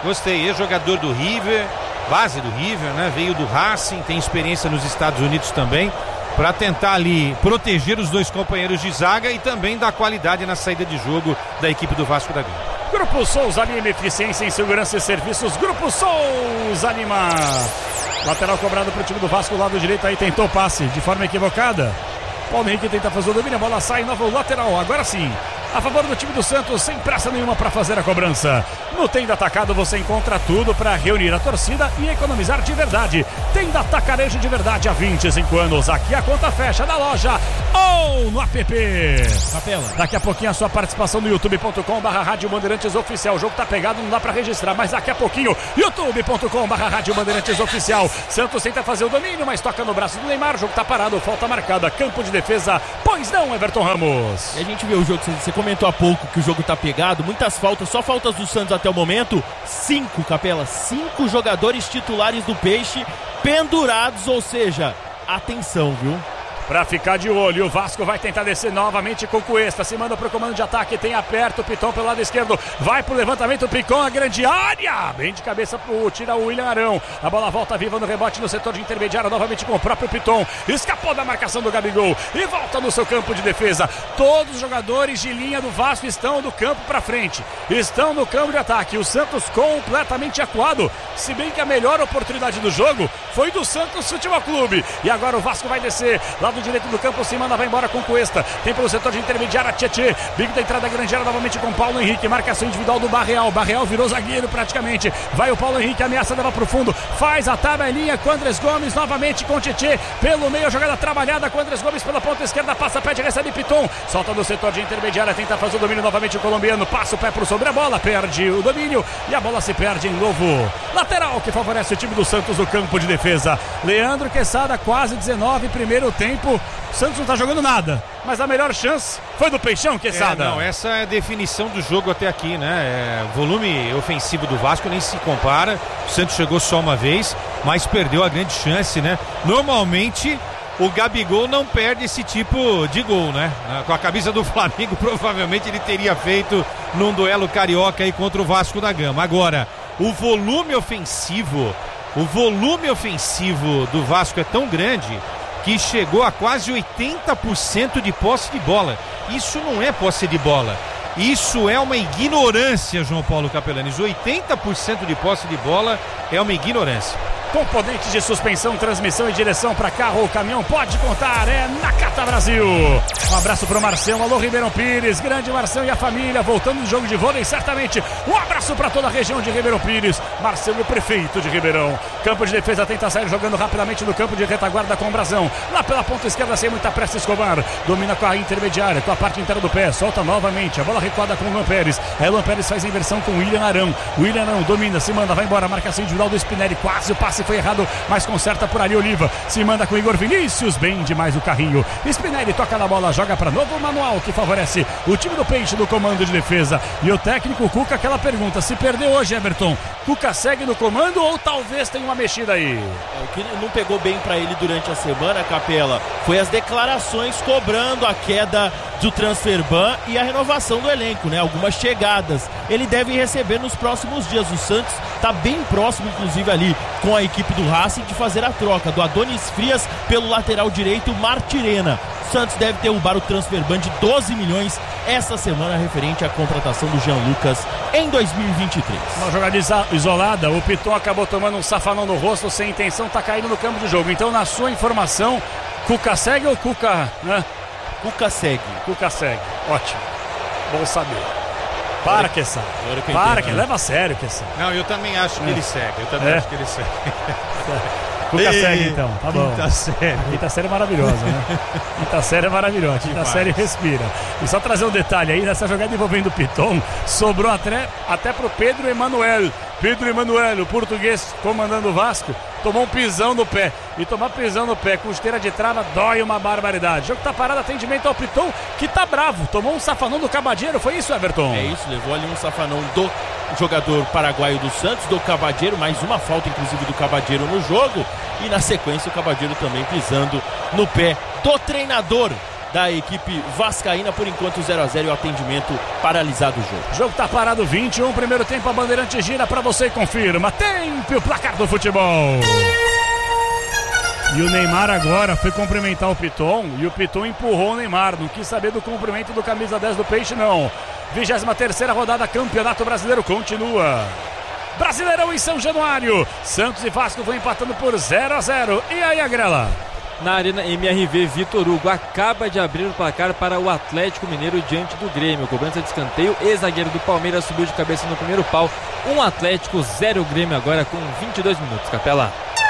Speaker 2: Gostei, ex-jogador do River, base do River, né? Veio do Racing, tem experiência nos Estados Unidos também, para tentar ali proteger os dois companheiros de zaga e também dar qualidade na saída de jogo da equipe do Vasco da Gama.
Speaker 1: Grupo Souza Lima, eficiência em segurança e serviços. Grupo Souza Lima. Lateral cobrado para o time do Vasco, lado direito aí, tentou passe de forma equivocada. Paulo Henrique tenta fazer o domínio, a bola sai, novo lateral, agora sim. A favor do time do Santos, sem pressa nenhuma para fazer a cobrança. No Tenda Atacado você encontra tudo para reunir a torcida e economizar de verdade. Tenda Atacarejo de verdade há vinte e cinco anos. Aqui a conta fecha na loja ou no app.
Speaker 3: Capela.
Speaker 1: Daqui a pouquinho a sua participação no youtube ponto com barra Rádio Bandeirantes Oficial. O jogo tá pegado, não dá para registrar, mas daqui a pouquinho youtube ponto com barra Rádio Bandeirantes Oficial. Santos tenta fazer o domínio, mas toca no braço do Neymar. O jogo tá parado, falta marcada, campo de defesa. Pois não, Everton Ramos.
Speaker 3: E a gente vê o jogo, você comentou há pouco que o jogo tá pegado, muitas faltas, só faltas do Santos até o momento. Cinco, Capela, cinco jogadores titulares do Peixe pendurados, ou seja, atenção, viu?
Speaker 1: Pra ficar de olho, o Vasco vai tentar descer novamente com o Cuesta, se manda pro comando de ataque, tem aperto, o Piton pelo lado esquerdo, vai pro levantamento, o Picon, a grande área, bem de cabeça pro tira o William Arão, a bola volta viva no rebote no setor de intermediário, novamente com o próprio Piton, escapou da marcação do Gabigol e volta no seu campo de defesa. Todos os jogadores de linha do Vasco estão do campo pra frente, estão no campo de ataque, o Santos completamente acuado, se bem que a melhor oportunidade do jogo foi do Santos Futebol Clube, e agora o Vasco vai descer, lá do direito do campo, se manda, vai embora com Cuesta, tem pelo setor de intermediária Tietê, bico da entrada grandeira novamente com Paulo Henrique, marcação individual do Barreal, Barreal virou zagueiro praticamente, vai o Paulo Henrique, ameaça leva pro fundo, faz a tabelinha com Andrés Gomes, novamente com Tietê, pelo meio, jogada trabalhada com Andrés Gomes pela ponta esquerda, passa, pede, recebe Piton, solta no setor de intermediária, tenta fazer o domínio novamente o colombiano, passa o pé por sobre a bola, perde o domínio e a bola se perde em novo lateral que favorece o time do Santos no campo de defesa. Leandro Quesada, quase dezenove, primeiro tempo. O Santos não tá jogando nada, mas a melhor chance foi do Peixão, Quesada.
Speaker 2: É, não, essa é a definição do jogo até aqui, né? É, volume ofensivo do Vasco nem se compara. O Santos chegou só uma vez, mas perdeu a grande chance, né? Normalmente o Gabigol não perde esse tipo de gol, né? Com a camisa do Flamengo, provavelmente ele teria feito num duelo carioca aí contra o Vasco da Gama. Agora, o volume ofensivo, o volume ofensivo do Vasco é tão grande que chegou a quase oitenta por cento de posse de bola. Isso não é posse de bola, isso é uma ignorância, João Paulo Capelanes. oitenta por cento de posse de bola é uma ignorância.
Speaker 1: Componentes de suspensão, transmissão e direção para carro ou caminhão, pode contar, é Nakata Brasil. Um abraço para o Marcelo, alô Ribeirão Pires, grande Marcelo e a família, voltando do jogo de vôlei, certamente. Um abraço para toda a região de Ribeirão Pires, Marcelo, prefeito de Ribeirão. Campo de defesa, tenta sair jogando rapidamente no campo de retaguarda com o Brazão. Lá pela ponta esquerda, sem muita pressa, Escobar. Domina com a intermediária, com a parte inteira do pé, solta novamente, a bola recuada com o Luan Pérez. Aí o Luan Pérez faz a inversão com o William Arão. O William Arão domina, se manda, vai embora, marcação individual do Spinelli, quase o passe foi errado, mas conserta por ali Oliva, se manda com o Igor Vinícius, bem demais o carrinho. Spinelli toca na bola, joga para novo manual que favorece o time do Peixe do comando de defesa. E o técnico Cuca, aquela pergunta, se perdeu hoje, Everton, Cuca segue no comando ou talvez tenha uma mexida aí?
Speaker 3: É, o que não pegou bem para ele durante a semana, Capela, foi as declarações cobrando a queda do transfer ban e a renovação do elenco, né? Algumas chegadas ele deve receber nos próximos dias. O Santos está bem próximo, inclusive ali com a equipe do Racing, de fazer a troca do Adonis Frias pelo lateral direito Martirena. O Santos deve derrubar o transfer ban de doze milhões essa semana referente à contratação do Jean Lucas em dois mil e vinte e três.
Speaker 1: Uma jogada isolada, o Piton acabou tomando um safanão no rosto sem intenção, tá caindo no campo de jogo. Então, na sua informação, Cuca segue ou Cuca, né?
Speaker 3: Cuca segue.
Speaker 1: Cuca segue, ótimo, bom saber. Para, Kessa. Para, que leva a sério, Kessa.
Speaker 2: Não, eu também acho que é. ele segue. Eu também é. acho que ele segue.
Speaker 1: Cuca segue, então. Tá bom.
Speaker 2: Quinta série.
Speaker 1: Quinta série é maravilhosa, né? Quinta série é maravilhosa. Quinta Demais. série respira. E só trazer um detalhe aí, nessa jogada envolvendo o Piton, sobrou até, até pro Pedro Emanuel. Pedro Emanuel, o português comandando o Vasco, tomou um pisão no pé. E tomar pisão no pé com esteira de trava dói uma barbaridade. O jogo tá parado, atendimento ao Piton, que tá bravo. Tomou um safanão do Cabadeiro, foi isso, Everton?
Speaker 3: É isso, levou ali um safanão do jogador paraguaio do Santos, do Cabadeiro, mais uma falta inclusive do Cabadeiro no jogo. E na sequência o Cabadeiro também pisando no pé do treinador da equipe vascaína. Por enquanto zero a zero e o atendimento paralisado o jogo.
Speaker 1: O jogo tá parado, vinte e um, primeiro tempo, a Bandeirante gira pra você e confirma. Tempo e o placar do futebol. E o Neymar agora foi cumprimentar o Piton e o Piton empurrou o Neymar, não quis saber do cumprimento do camisa dez do Peixe não. vigésima terceira rodada, Campeonato Brasileiro continua. Brasileirão em São Januário, Santos e Vasco vão empatando por zero a zero. E aí, Agrela?
Speaker 4: Na Arena M R V, Vitor Hugo acaba de abrir o placar para o Atlético Mineiro diante do Grêmio. Cobrança de escanteio, ex-zagueiro do Palmeiras subiu de cabeça no primeiro pau. Um Atlético, zero Grêmio agora com vinte e dois minutos. Capela.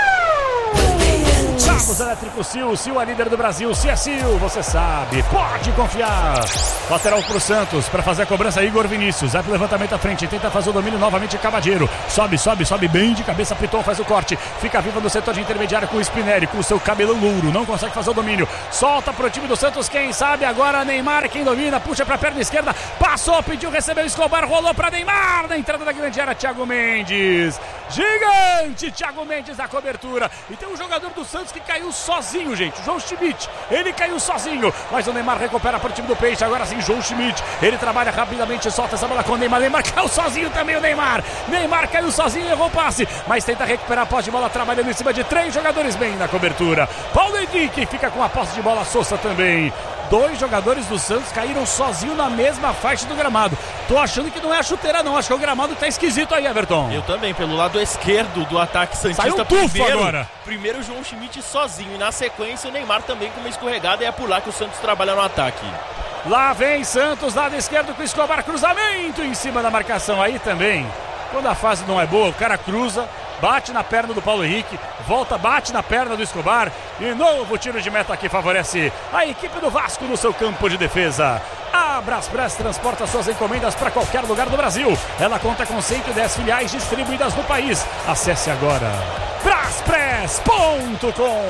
Speaker 1: Cabos Elétricos Sil, Sil é líder do Brasil, se é Sil, você sabe, pode confiar. Lateral pro Santos, para fazer a cobrança, Igor Vinícius, vai pro levantamento à frente, tenta fazer o domínio novamente, Cavadeiro, sobe, sobe, sobe bem de cabeça, Piton faz o corte, fica viva no setor de intermediário com o Spinelli, com o seu cabelão louro, não consegue fazer o domínio, solta pro time do Santos, quem sabe agora Neymar, quem domina, puxa pra perna esquerda, passou, pediu, recebeu, Escobar, rolou pra Neymar, na entrada da grande área, Thiago Mendes, gigante, Thiago Mendes na cobertura, e tem um jogador do Santos que caiu sozinho, gente, João Schmidt, ele caiu sozinho, mas o Neymar recupera para o time do Peixe, agora sim João Schmidt, ele trabalha rapidamente, solta essa bola com o Neymar, Neymar caiu sozinho também o Neymar, Neymar caiu sozinho, errou o passe, mas tenta recuperar a posse de bola, trabalhando em cima de três jogadores bem na cobertura, Paulo Henrique fica com a posse de bola, Sousa também. Dois jogadores do Santos caíram sozinho na mesma faixa do gramado. Tô achando que não é a chuteira não, acho que o gramado tá esquisito aí, Everton.
Speaker 3: Eu também, pelo lado esquerdo do ataque santista.
Speaker 1: Saiu um tufo
Speaker 3: primeiro,
Speaker 1: agora.
Speaker 3: Primeiro o João Schmidt sozinho e na sequência o Neymar também com uma escorregada, e é por lá que o Santos trabalha no ataque.
Speaker 1: Lá vem Santos, lado esquerdo com o Escobar, cruzamento em cima da marcação aí também. Quando a fase não é boa, o cara cruza, bate na perna do Paulo Henrique, volta, bate na perna do Escobar e novo tiro de meta que favorece a equipe do Vasco no seu campo de defesa. A Braspress transporta suas encomendas para qualquer lugar do Brasil. Ela conta com cento e dez filiais distribuídas no país. Acesse agora braspress ponto com.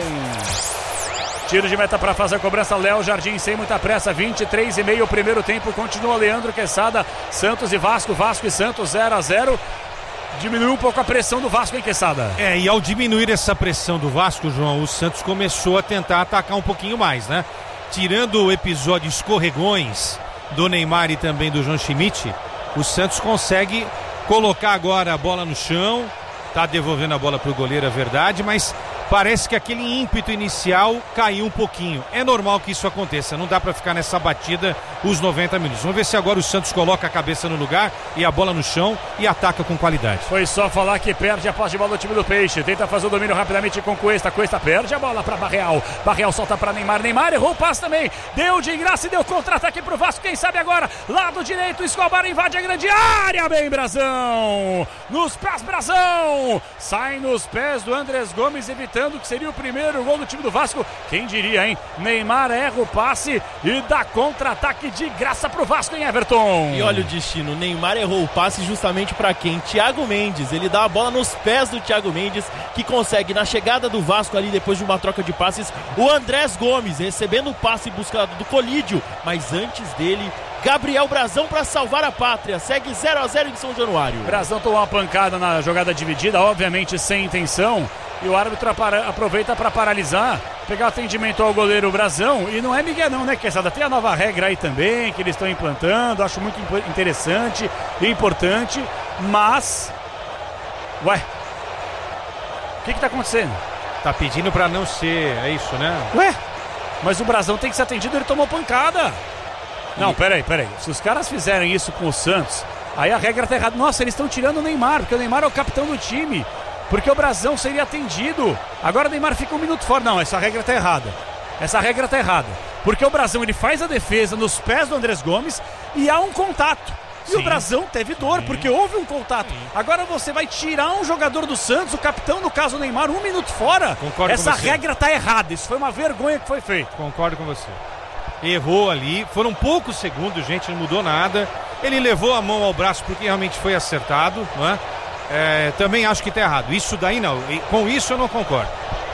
Speaker 1: Tiro de meta para fazer a cobrança, Léo Jardim sem muita pressa, vinte e três e meio o primeiro tempo, continua Leandro Quesada, Santos e Vasco, Vasco e Santos zero a zero. Diminuiu um pouco a pressão do Vasco, hein, Quesada?
Speaker 2: É, e ao diminuir essa pressão do Vasco, João, o Santos começou a tentar atacar um pouquinho mais, né? Tirando o episódio escorregões do Neymar e também do João Schmidt, o Santos consegue colocar agora a bola no chão, tá devolvendo a bola pro goleiro, é verdade, mas parece que aquele ímpeto inicial caiu um pouquinho. É normal que isso aconteça, não dá pra ficar nessa batida os noventa minutos. Vamos ver se agora o Santos coloca a cabeça no lugar e a bola no chão e ataca com qualidade.
Speaker 1: Foi só falar que perde a posse de bola do time do Peixe, tenta fazer o domínio rapidamente com Cuesta, Cuesta perde a bola pra Barreal, Barreal solta pra Neymar, Neymar errou o passe também, deu de graça e deu contra-ataque pro Vasco, quem sabe agora, lado direito, Escobar invade a grande área, bem Brazão, nos pés Brazão, sai nos pés do Andrés Gomes, evitando que seria o primeiro gol do time do Vasco, quem diria, hein? Neymar erra o passe e dá contra-ataque de graça pro Vasco, hein, Everton?
Speaker 3: E olha o destino, o Neymar errou o passe justamente para quem? Thiago Mendes, ele dá a bola nos pés do Thiago Mendes, que consegue na chegada do Vasco ali, depois de uma troca de passes, o Andrés Gomes recebendo o passe buscado do Colídio, mas antes dele, Gabriel Brazão para salvar a pátria, segue zero a zero em São Januário.
Speaker 1: Brazão tomou uma pancada na jogada dividida, obviamente sem intenção, e o árbitro aproveita para paralisar, pegar atendimento ao goleiro Brazão, e não é Miguel não, né, Quesada? Tem a nova regra aí também, que eles estão implantando, acho muito interessante e importante, mas... Ué, o que que tá acontecendo?
Speaker 2: Tá pedindo para não ser, é isso, né?
Speaker 1: Ué, mas o Brazão tem que ser atendido, ele tomou pancada. Não, peraí, peraí, se os caras fizerem isso com o Santos, aí a regra tá errada. Nossa, eles estão tirando o Neymar, porque o Neymar é o capitão do time, porque o Brazão seria atendido. Agora o Neymar fica um minuto fora. Não, essa regra tá errada. Essa regra tá errada. Porque o Brazão, ele faz a defesa nos pés do Andrés Gomes e há um contato. E Sim. o Brazão teve dor, Sim. porque houve um contato. Sim. Agora você vai tirar um jogador do Santos, o capitão, no caso o Neymar, um minuto fora.
Speaker 2: Concordo
Speaker 1: essa
Speaker 2: com você.
Speaker 1: regra tá errada. Isso foi uma vergonha que foi feito.
Speaker 2: Concordo com você. Errou ali, foram poucos segundos, gente, não mudou nada. Ele levou a mão ao braço porque realmente foi acertado, não é? É, também acho que tá errado. Isso daí não, com isso eu não concordo.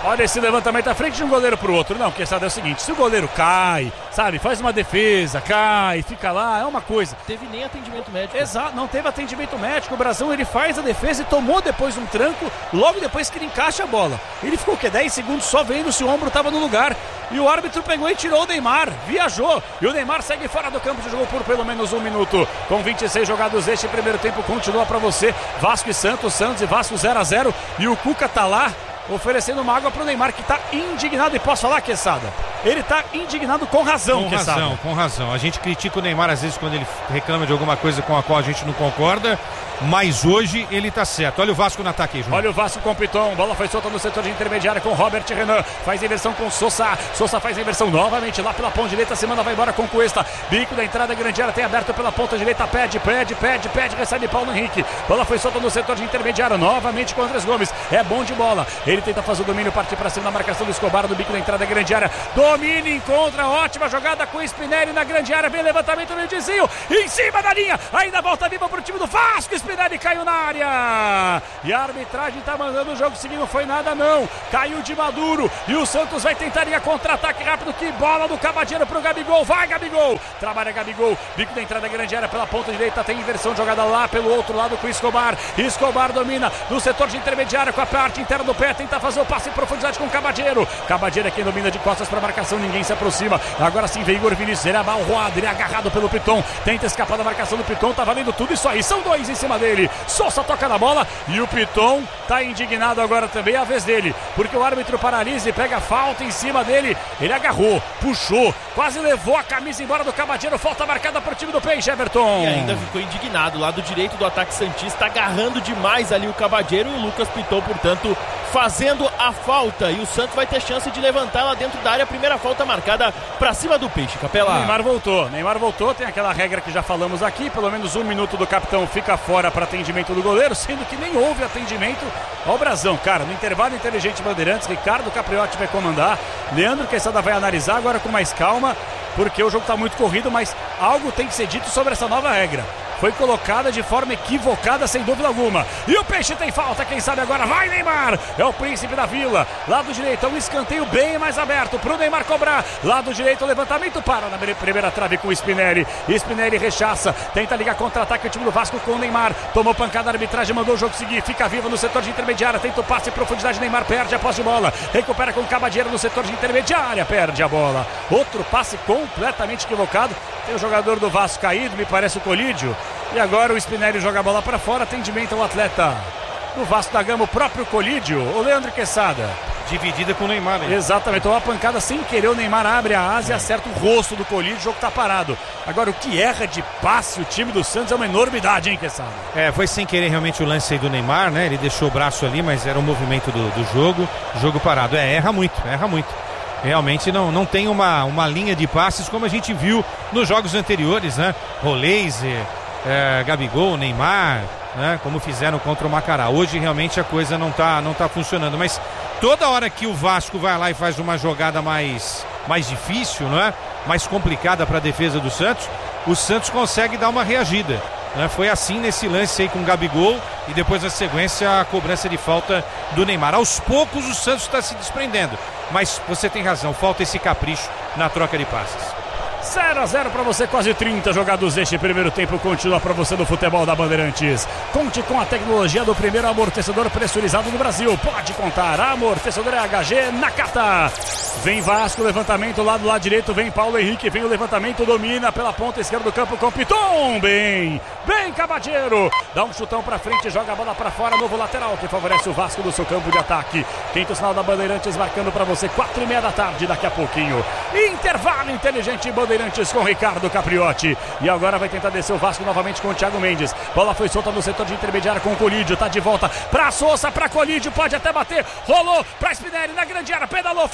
Speaker 1: Olha esse levantamento à frente de um goleiro pro outro. Não, porque sabe, é o seguinte, se o goleiro cai, sabe, faz uma defesa, cai, fica lá, é uma coisa.
Speaker 3: Teve nem atendimento médico.
Speaker 1: Exato, não teve atendimento médico. O Brasão, ele faz a defesa e tomou depois um tranco, logo depois que ele encaixa a bola. Ele ficou o quê? dez segundos só vendo se o ombro estava no lugar. E o árbitro pegou e tirou o Neymar, viajou. E o Neymar segue fora do campo de jogo por pelo menos um minuto. Com vinte e seis jogados, este primeiro tempo continua pra você. Vasco e Santos, Santos e Vasco zero a zero. E o Cuca tá lá oferecendo uma água pro Neymar, que tá indignado. E posso falar, Quesada? Ele tá indignado com razão,
Speaker 2: Com
Speaker 1: Quesada.
Speaker 2: razão, com razão. A gente critica o Neymar às vezes quando ele reclama de alguma coisa com a qual a gente não concorda, mas hoje ele tá certo. Olha o Vasco no ataque aí, João.
Speaker 1: Olha o Vasco com o Piton, bola foi solta no setor de intermediária com Robert Renan, faz inversão com Sousa, Sousa faz a inversão novamente lá pela ponta direita, Semana vai embora com Cuesta, bico da entrada, grande área, tem aberto pela ponta direita, pede, pede, pede, pede, recebe Paulo Henrique, bola foi solta no setor de intermediária, novamente com Andrés Gomes, é bom de bola, ele tenta fazer o domínio, partir pra cima na marcação do Escobar, do bico da entrada, grande área, domina, encontra, ótima jogada com o Spinelli na grande área, vem levantamento no desvio, em cima da linha, ainda volta viva pro time do Vasco, Spinelli caiu na área, e a arbitragem tá mandando o jogo seguir, não foi nada não, caiu de Maduro, e o Santos vai tentar ir a contra-ataque rápido, que bola do Cavadeiro pro Gabigol, vai Gabigol, trabalha Gabigol, bico da entrada, grande área pela ponta direita, tem inversão de jogada lá pelo outro lado com o Escobar, Escobar domina no setor de intermediária com a parte interna do pé, tenta fazer o passe em profundidade com o Cavadeiro, Cavadeiro aqui domina de costas para marcação, ninguém se aproxima, agora sim vem Igor Vinícius, ele é abalroado, ele é agarrado pelo Piton, tenta escapar da marcação do Piton, tá valendo tudo isso aí, são dois em cima dele, Sousa toca na bola e o Piton tá indignado agora também, é a vez dele, porque o árbitro paralisa e pega falta em cima dele, ele agarrou, puxou, quase levou a camisa embora do Cavadeiro, falta marcada pro time do Peixe, Everton.
Speaker 3: E ainda ficou indignado, lado direito do ataque santista, agarrando demais ali o Cavadeiro, e o Lucas Piton, portanto, fazendo a falta, e o Santos vai ter chance de levantar lá dentro da área, a primeira falta marcada pra cima do Peixe, Capela.
Speaker 1: Neymar voltou, Neymar voltou, tem aquela regra que já falamos aqui, pelo menos um minuto do capitão fica fora para atendimento do goleiro, sendo que nem houve atendimento ao Brasão, cara, no intervalo inteligente Bandeirantes, Ricardo Capriotti vai comandar, Leandro Quesada vai analisar agora com mais calma, porque o jogo está muito corrido, mas algo tem que ser dito sobre essa nova regra. Foi colocada de forma equivocada, sem dúvida alguma. E o Peixe tem falta, quem sabe agora vai Neymar. É o príncipe da vila. Lado direito, é um escanteio bem mais aberto pro Neymar cobrar. Lado direito, o levantamento para na primeira trave com o Spinelli. Spinelli rechaça, tenta ligar contra-ataque o time do Vasco com o Neymar. Tomou pancada, a arbitragem mandou o jogo seguir. Fica vivo no setor de intermediária, tenta o passe em profundidade, Neymar perde a posse de bola. Recupera com o Cavadeiro no setor de intermediária, perde a bola. Outro passe completamente equivocado. Tem o jogador do Vasco caído, me parece o Colídio. E agora o Spinelli joga a bola para fora, atendimento ao atleta do Vasco da Gama, o próprio Colídio, o Leandro Quesada.
Speaker 2: Dividida com o Neymar, hein?
Speaker 1: Exatamente, tomou uma pancada sem querer, o Neymar abre a asa e acerta o rosto do Colídio, o jogo tá parado. Agora o que erra de passe o time do Santos é uma enormidade, hein, Quesada?
Speaker 2: É, foi sem querer realmente o lance aí do Neymar, né? Ele deixou o braço ali, mas era o movimento do, do jogo, jogo parado. É, erra muito, erra muito. Realmente não, não tem uma, uma linha de passes como a gente viu nos jogos anteriores, né? Roleze, é, Gabigol, Neymar, né? Como fizeram contra o Macará. Hoje realmente a coisa não tá, não tá funcionando, mas toda hora que o Vasco vai lá e faz uma jogada mais, mais difícil, não é? Mais complicada para a defesa do Santos, o Santos consegue dar uma reagida, né? Foi assim nesse lance aí com o Gabigol e depois na sequência a cobrança de falta do Neymar. Aos poucos o Santos está se desprendendo, mas você tem razão, falta esse capricho na troca de passes.
Speaker 1: zero a zero para você, quase trinta jogados deste primeiro tempo, continua para você no futebol da Bandeirantes. Conte com a tecnologia do primeiro amortecedor pressurizado do Brasil. Pode contar, amortecedor é H G Nakata. Vem Vasco, levantamento lá do lado direito, vem Paulo Henrique, vem o levantamento, domina pela ponta esquerda do campo com Piton, bem, bem Cavadeiro, dá um chutão pra frente, joga a bola pra fora, novo lateral que favorece o Vasco do seu campo de ataque. Quinto sinal da Bandeirantes marcando pra você, quatro e meia da tarde, daqui a pouquinho. Intervalo inteligente Bandeirantes com Ricardo Capriotti. E agora vai tentar descer o Vasco novamente com o Thiago Mendes. Bola foi solta no setor de intermediário com o Colídio, tá de volta pra Sousa, pra Colídio, pode até bater, rolou pra Spinelli na grande área, pedalou, fintou, veio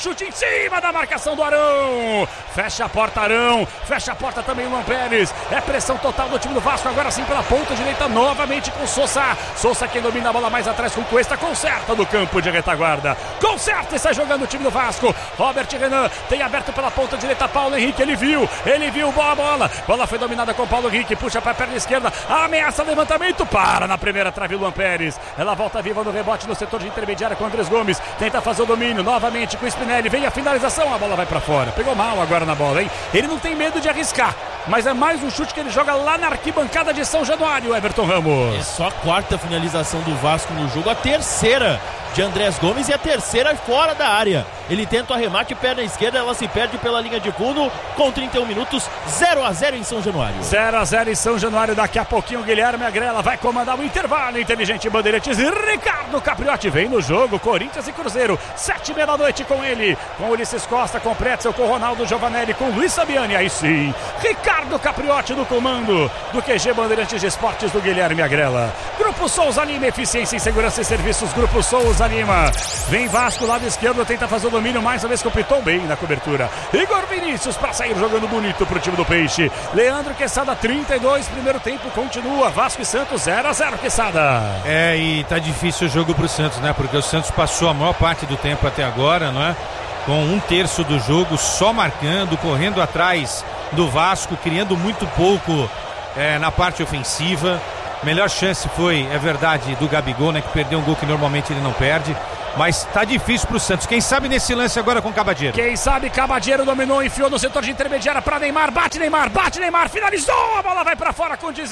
Speaker 1: chute em cima da marcação do Arão. Fecha a porta, Arão. Fecha a porta também o Luan Pérez. É pressão total do time do Vasco. Agora sim pela ponta direita, novamente com Sousa. Sousa quem domina a bola mais atrás com Cuesta. Conserta do campo de retaguarda. Conserta e sai jogando o time do Vasco. Robert Renan tem aberto pela ponta direita. Paulo Henrique, ele viu. Ele viu boa bola. Bola foi dominada com Paulo Henrique. Puxa para a perna esquerda. Ameaça levantamento. Para na primeira trave o Luan Pérez. Ela volta viva no rebote no setor de intermediária com Andrés Gomes. Tenta fazer o domínio novamente com o Spinelli. Vem a finalização. A bola vai para fora. Pegou mal agora na bola, hein? Ele não tem medo de arriscar. Mas é mais um chute que ele joga lá na arquibancada de São Januário, Everton Ramos.
Speaker 3: É só a quarta finalização do Vasco no jogo, a terceira de Andrés Gomes e a terceira fora da área. Ele tenta o arremate, perna esquerda, ela se perde pela linha de fundo, com trinta e um minutos, zero a zero em São Januário.
Speaker 1: zero a zero em São Januário, daqui a pouquinho o Guilherme Agrela vai comandar o intervalo. Inteligente Bandeirantes e Ricardo Capriotti vem no jogo, Corinthians e Cruzeiro, sete e meia da noite com ele, com Ulisses Costa, com Pretzel, com Ronaldo Giovanelli, com Luiz Sabiani, aí sim, Ricardo Capriotti no comando do Q G Bandeirantes de Esportes do Guilherme Agrela. Grupo Souza Lima, eficiência em segurança e serviços, Grupo Souza Lima. Vem Vasco, lado esquerdo, tenta fazer o domínio, mais uma vez compitou bem na cobertura. Igor Vinícius para sair jogando bonito pro time do Peixe. Leandro Quesada, trinta e dois, primeiro tempo continua, Vasco e Santos zero a zero, Quesada.
Speaker 2: É, e tá difícil o jogo pro Santos, né? Porque o Santos passou a maior parte do tempo até agora, não é? Com um terço do jogo só marcando, correndo atrás do Vasco, criando muito pouco é, na parte ofensiva. Melhor chance foi, é verdade, do Gabigol, né? Que perdeu um gol que normalmente ele não perde. Mas tá difícil pro Santos. Quem sabe nesse lance agora com o Cabadeiro.
Speaker 1: Quem sabe Cabadeiro dominou, enfiou no setor de intermediária para Neymar. Bate Neymar, bate Neymar, finalizou. A bola vai para fora com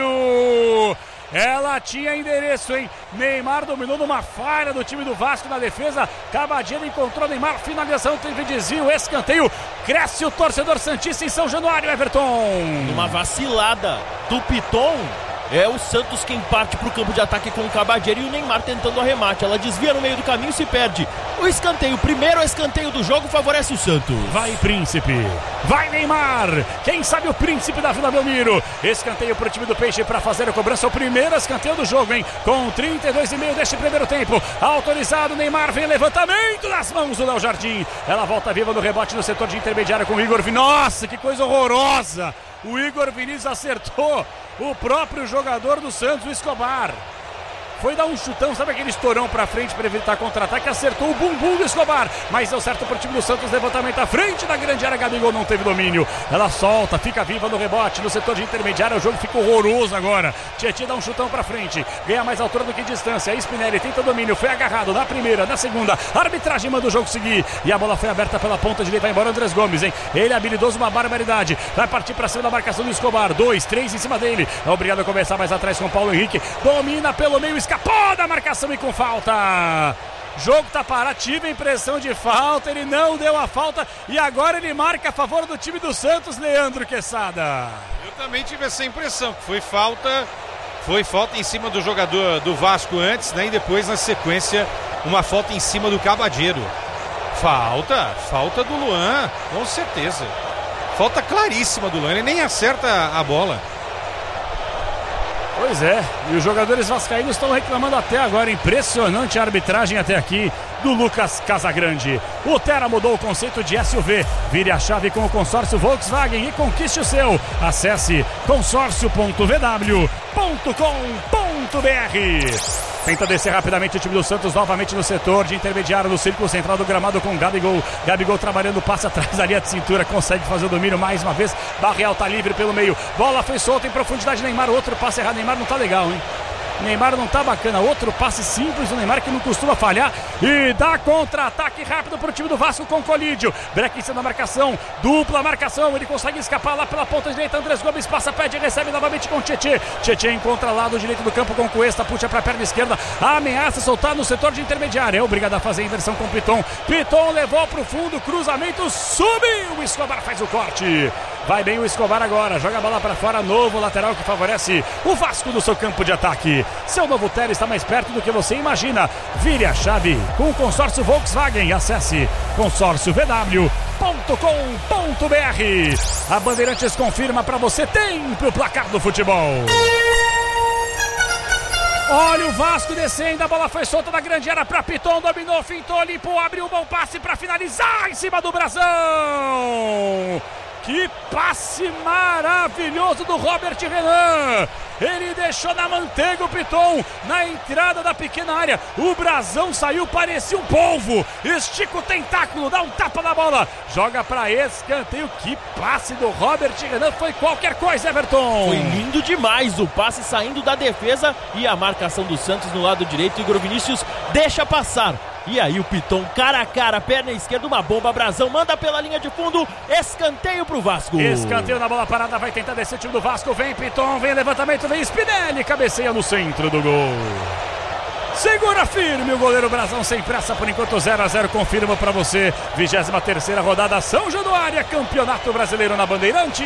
Speaker 1: desvio. Ela tinha endereço, hein? Neymar dominou numa falha do time do Vasco na defesa. Cabadeiro encontrou Neymar, finalização, teve desvio, escanteio. Cresce o torcedor santista em São Januário, Everton.
Speaker 3: Uma vacilada do Piton. É o Santos quem parte para o campo de ataque com o Cabadeiro e o Neymar tentando o arremate. Ela desvia no meio do caminho e se perde. O escanteio, o primeiro escanteio do jogo, favorece o Santos.
Speaker 1: Vai Príncipe, vai Neymar. Quem sabe o Príncipe da Vila Belmiro. Escanteio para o time do Peixe para fazer a cobrança. O primeiro escanteio do jogo, hein? Com trinta e dois e meio deste primeiro tempo. Autorizado, Neymar vem levantamento das mãos do Léo Jardim. Ela volta viva no rebote no setor de intermediária com o Igor Vinícius. Nossa, que coisa horrorosa. O Igor Vinícius acertou o próprio jogador do Santos, o Escobar. Foi dar um chutão, sabe aquele estourão pra frente para evitar contra-ataque, acertou o bumbum do Escobar, mas deu certo pro time do Santos, levantamento à frente da grande área, Gabigol não teve domínio, ela solta, fica viva no rebote, no setor de intermediário, o jogo fica horroroso agora, Tietchan dá um chutão pra frente, ganha mais altura do que distância, Spinelli tenta o domínio, foi agarrado na primeira, na segunda, a arbitragem manda o jogo seguir, e a bola foi aberta pela ponta direita, vai embora Andrés Gomes, hein, ele é habilidoso, uma barbaridade, vai partir pra cima da marcação do Escobar, dois, três em cima dele, é obrigado a começar mais atrás com o Paulo Henrique, domina pelo meio, escapou da marcação e com falta. Jogo tá parado, tive a impressão de falta, ele não deu a falta e agora ele marca a favor do time do Santos, Leandro Quesada.
Speaker 2: Eu também tive essa impressão, que foi falta, foi falta em cima do jogador do Vasco antes, né? E depois na sequência uma falta em cima do Cabadeiro. Falta, falta do Luan, com certeza. Falta claríssima do Luan, ele nem acerta a bola.
Speaker 1: Pois é, e os jogadores vascaínos estão reclamando até agora, impressionante a arbitragem até aqui do Lucas Casagrande. O Terra mudou o conceito de S U V, vire a chave com o consórcio Volkswagen e conquiste o seu. Acesse consórcio ponto v w ponto com ponto b r. Tenta descer rapidamente o time do Santos novamente no setor de intermediário no círculo central do gramado com Gabigol. Gabigol trabalhando, passa atrás da linha de cintura, consegue fazer o domínio mais uma vez. Barreal tá livre pelo meio. Bola foi solta em profundidade, Neymar, outro passe errado. Neymar não tá legal, hein? Neymar não tá bacana, outro passe simples do Neymar que não costuma falhar e dá contra-ataque rápido pro time do Vasco com Colídio, Breck em cima da marcação, dupla marcação, ele consegue escapar lá pela ponta direita, Andrés Gomes passa, pede e recebe novamente com Tietchan, Tietchan encontra lado direito do campo com Cuesta, puxa pra perna esquerda, ameaça soltar no setor de intermediário, é obrigado a fazer a inversão com Piton, Piton levou pro fundo, cruzamento, subiu, o Escobar faz o corte, vai bem o Escobar agora, joga a bola pra fora, novo lateral que favorece o Vasco no seu campo de ataque. Seu novo Terra está mais perto do que você imagina. Vire a chave com o consórcio Volkswagen. Acesse consórcio v w ponto com ponto b r. A Bandeirantes confirma para você tempo o placar do futebol. Olha o Vasco descendo, a bola foi solta da grande área para Piton, dominou, fintou, limpou, abriu um bom passe para finalizar em cima do Brazão. Que passe maravilhoso do Robert Renan. Ele deixou na manteiga o Piton na entrada da pequena área. O Brazão saiu, parecia um polvo. Estica o tentáculo, dá um tapa na bola, joga para escanteio. Que passe do Robert Renan, foi qualquer coisa, Everton.
Speaker 3: Foi lindo demais o passe saindo da defesa e a marcação do Santos no lado direito. Igor Vinícius deixa passar. E aí o Piton, cara a cara, perna esquerda, uma bomba, Brazão manda pela linha de fundo, escanteio pro Vasco.
Speaker 1: Escanteio na bola parada, vai tentar descer o time do Vasco, vem Piton, vem levantamento, vem Spinelli, cabeceia no centro do gol. Segura firme o goleiro Brazão, sem pressa por enquanto, zero a zero, confirmo pra você. vigésima terceira rodada, São Januário, Campeonato Brasileiro na Bandeirantes.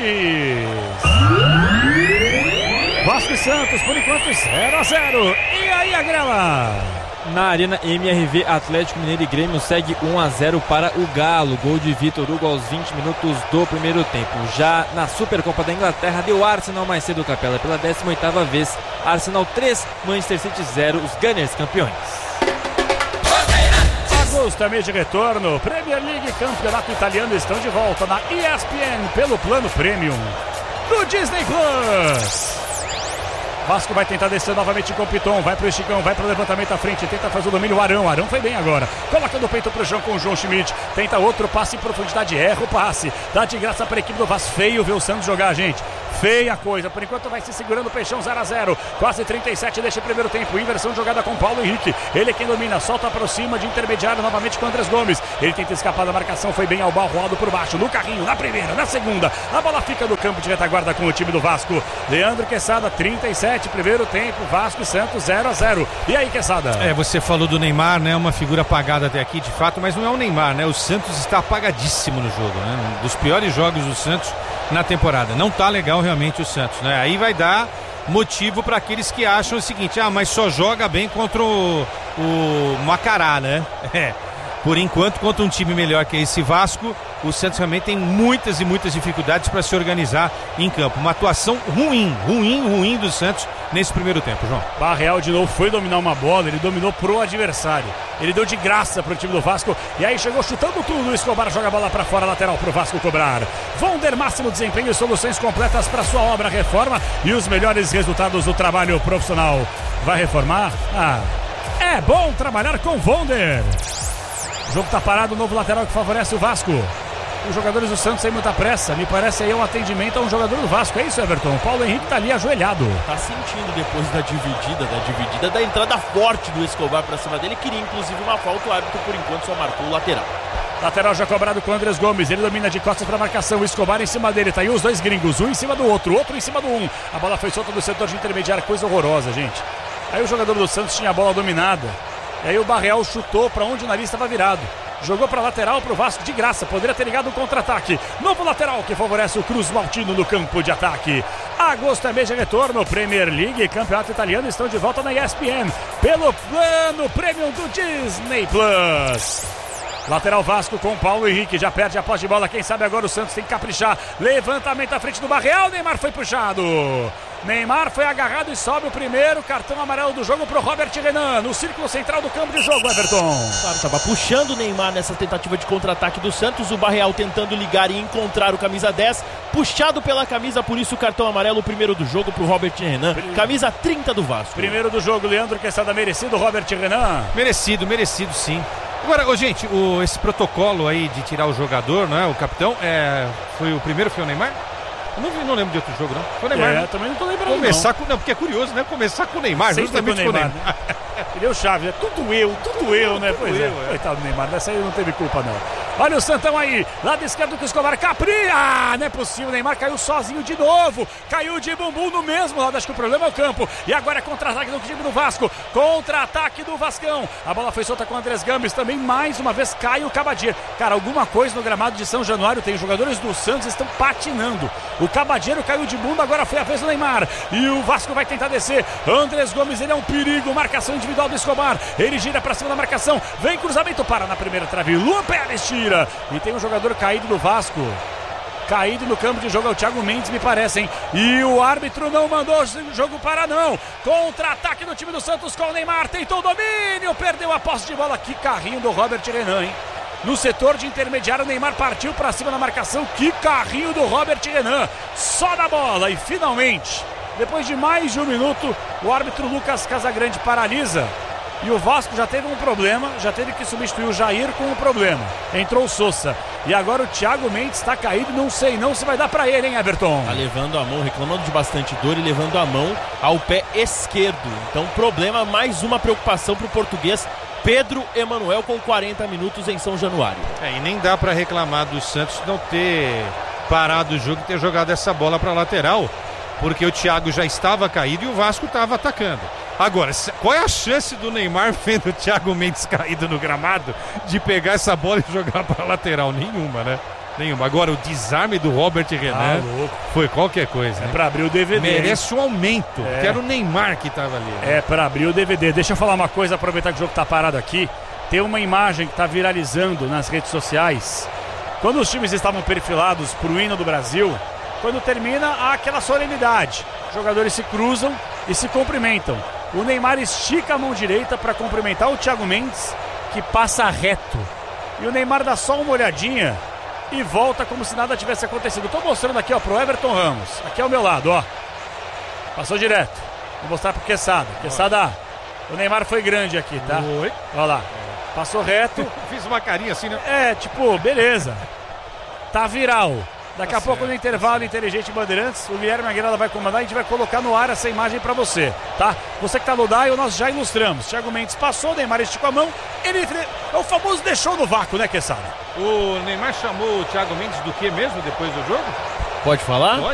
Speaker 1: Vasco e Santos, por enquanto zero a zero. E aí a grela?
Speaker 4: Na Arena M R V, Atlético Mineiro e Grêmio segue um a zero para o Galo. Gol de Vitor Hugo aos vinte minutos do primeiro tempo. Já na Supercopa da Inglaterra, deu Arsenal mais cedo, Capela, pela décima oitava vez. Arsenal três, Manchester City zero, os Gunners campeões.
Speaker 1: Agosto é mês de retorno. Premier League, Campeonato Italiano estão de volta na E S P N pelo plano Premium do Disney Plus. Vasco vai tentar descer novamente com o Piton, vai pro Chicão, vai pro levantamento à frente, tenta fazer o domínio, o Arão, Arão foi bem agora, coloca no peito pro João com o João Schmidt, tenta outro passe em profundidade, erra o passe, dá de graça para a equipe do Vasco. Feio ver o Santos jogar, gente, feia coisa, por enquanto vai se segurando o Peixão, zero a zero, quase trinta e sete deste primeiro tempo, inversão de jogada com Paulo Henrique, ele é quem domina, solta para cima de intermediário novamente com Andrés Gomes, ele tenta escapar da marcação, foi bem ao balroado por baixo, no carrinho, na primeira, na segunda, a bola fica no campo de retaguarda com o time do Vasco. Leandro Quesada, trinta e sete, primeiro tempo, Vasco e Santos zero a zero. E aí, Quesada?
Speaker 2: É, você falou do Neymar, né? Uma figura apagada até aqui, de fato, mas não é o Neymar, né? O Santos está apagadíssimo no jogo, né? Um dos piores jogos do Santos na temporada. Não tá legal realmente o Santos, né? Aí vai dar motivo para aqueles que acham o seguinte: ah, mas só joga bem contra o, o Macará, né? É. Por enquanto, contra um time melhor que esse Vasco, o Santos realmente tem muitas e muitas dificuldades para se organizar em campo. Uma atuação ruim, ruim, ruim do Santos nesse primeiro tempo, João.
Speaker 1: Barreal de novo foi dominar uma bola, ele dominou pro adversário. Ele deu de graça pro time do Vasco e aí chegou chutando tudo. O Escobar joga a bola para fora, lateral pro Vasco cobrar. Vonder, máximo desempenho e soluções completas para sua obra, reforma e os melhores resultados do trabalho profissional. Vai reformar? Ah, é bom trabalhar com Vonder. O jogo tá parado, novo lateral que favorece o Vasco. Os jogadores do Santos sem muita pressa. Me parece aí um atendimento a um jogador do Vasco. É isso, Everton? O Paulo Henrique tá ali ajoelhado.
Speaker 3: Tá sentindo depois da dividida, da dividida, da entrada forte do Escobar pra cima dele. Queria inclusive uma falta, o árbitro por enquanto só marcou o lateral.
Speaker 1: Lateral já cobrado com o Andrés Gomes. Ele domina de costas pra marcação. O Escobar em cima dele. Tá aí os dois gringos, um em cima do outro, outro em cima do um. A bola foi solta do setor de intermediário. Coisa horrorosa, gente. Aí o jogador do Santos tinha a bola dominada. E aí o Barreal chutou para onde o nariz estava virado. Jogou para lateral para o Vasco de graça. Poderia ter ligado um contra-ataque. Novo lateral que favorece o Cruz Maltino no campo de ataque. Agosto é mês de retorno. Premier League e Campeonato Italiano estão de volta na E S P N pelo plano Premium do Disney Plus. Lateral Vasco com Paulo Henrique, já perde a posse de bola, quem sabe agora o Santos tem que caprichar. Levantamento à frente do Barreal, Neymar foi puxado. Neymar foi agarrado e sobe o primeiro cartão amarelo do jogo pro Robert Renan, no círculo central do campo de jogo, Everton.
Speaker 3: Claro, tava puxando o Neymar nessa tentativa de contra-ataque do Santos, o Barreal tentando ligar e encontrar o camisa dez, puxado pela camisa, por isso o cartão amarelo, o primeiro do jogo pro Robert Renan, camisa trinta do Vasco.
Speaker 1: Primeiro do jogo, Leandro Quesada, merecido, Robert Renan?
Speaker 2: Merecido, merecido sim. Agora, ô, gente, o, esse protocolo aí de tirar o jogador, não é? O capitão, é, foi o primeiro, foi o Neymar? Eu não, vi, não lembro de outro jogo, não. Foi o Neymar.
Speaker 1: É,
Speaker 2: né?
Speaker 1: também não tô lembrando.
Speaker 2: Começar
Speaker 1: não.
Speaker 2: Com, não, porque é curioso, né? Começar com o Neymar,
Speaker 1: Sempre
Speaker 2: justamente com o Neymar. Neymar. Né?
Speaker 1: Ele é o chave, é tudo eu, tudo eu, né?
Speaker 2: Tudo
Speaker 1: Pois
Speaker 2: eu,
Speaker 1: é.
Speaker 2: é.
Speaker 1: Coitado do Neymar, dessa aí não teve culpa, não. Olha o Santão aí, lado esquerdo com o Escobar, Capri, ah, não é possível, o Neymar caiu sozinho de novo, caiu de bumbum no mesmo lado, acho que o problema é o campo, e agora é contra-ataque do time do Vasco, contra-ataque do Vascão, a bola foi solta com o Andrés Gomes, também mais uma vez cai o Cabadir, cara, alguma coisa no gramado de São Januário tem, os jogadores do Santos estão patinando, o Cabadeiro caiu de bunda, agora foi a vez do Neymar, e o Vasco vai tentar descer, Andrés Gomes, ele é um perigo, marcação individual do Escobar, ele gira pra cima da marcação, vem cruzamento, para na primeira trave, Luan Pérez tira, e tem um jogador caído do Vasco. caído no campo de jogo é o Thiago Mendes, me parece, hein? E o árbitro não mandou o jogo parar, não. Contra-ataque do time do Santos com o Neymar, tentou o domínio, perdeu a posse de bola. Que carrinho do Robert Renan, hein? No setor de intermediário, o Neymar partiu para cima da marcação. Que carrinho do Robert Renan. Só na bola e finalmente, depois de mais de um minuto, o árbitro Lucas Casagrande paralisa. E o Vasco já teve um problema, já teve que substituir o Jair com um problema. Entrou o Sousa. E agora o Thiago Mendes está caído, não sei não se vai dar para ele, hein, Everton?
Speaker 3: Tá levando a mão, reclamando de bastante dor e levando a mão ao pé esquerdo. Então problema, mais uma preocupação para o português Pedro Emanuel com quarenta minutos em São Januário.
Speaker 2: É, e nem dá para reclamar do Santos não ter parado o jogo e ter jogado essa bola para lateral, porque o Thiago já estava caído e o Vasco estava atacando. Agora, qual é a chance do Neymar, vendo o Thiago Mendes caído no gramado, de pegar essa bola e jogar para lateral? Nenhuma, né? Nenhuma. Agora, o desarme do Robert Renan ah, foi qualquer coisa.
Speaker 1: É
Speaker 2: né?
Speaker 1: para abrir o D V D.
Speaker 2: Merece
Speaker 1: hein?
Speaker 2: um aumento, é. que era o Neymar que estava ali. Né?
Speaker 1: É para abrir o D V D. Deixa eu falar uma coisa, aproveitar que o jogo está parado aqui. Tem uma imagem que está viralizando nas redes sociais. Quando os times estavam perfilados para o hino do Brasil, quando termina, há aquela solenidade. Os jogadores se cruzam e se cumprimentam. O Neymar estica a mão direita para cumprimentar o Thiago Mendes, que passa reto. E o Neymar dá só uma olhadinha e volta como se nada tivesse acontecido. Estou mostrando aqui, ó, pro Everton Ramos. Aqui ao meu lado, ó. Passou direto. Vou mostrar pro Quesada. Quesada, o Neymar foi grande aqui, tá?
Speaker 2: Oi.
Speaker 1: Olha lá. Passou reto.
Speaker 2: Fiz uma carinha assim, né?
Speaker 1: É, tipo, beleza. Tá viral. Daqui
Speaker 2: tá
Speaker 1: a pouco
Speaker 2: certo,
Speaker 1: no intervalo Inteligente Bandeirantes, o Guilherme Aguilera vai comandar e a gente vai colocar no ar essa imagem pra você, tá? Você que tá no dial, nós já ilustramos. Thiago Mendes passou, Neymar esticou a mão, ele é o famoso deixou no vácuo, né, Quesada?
Speaker 2: O Neymar chamou o Thiago Mendes do que mesmo depois do jogo?
Speaker 3: Pode falar?
Speaker 2: Pode.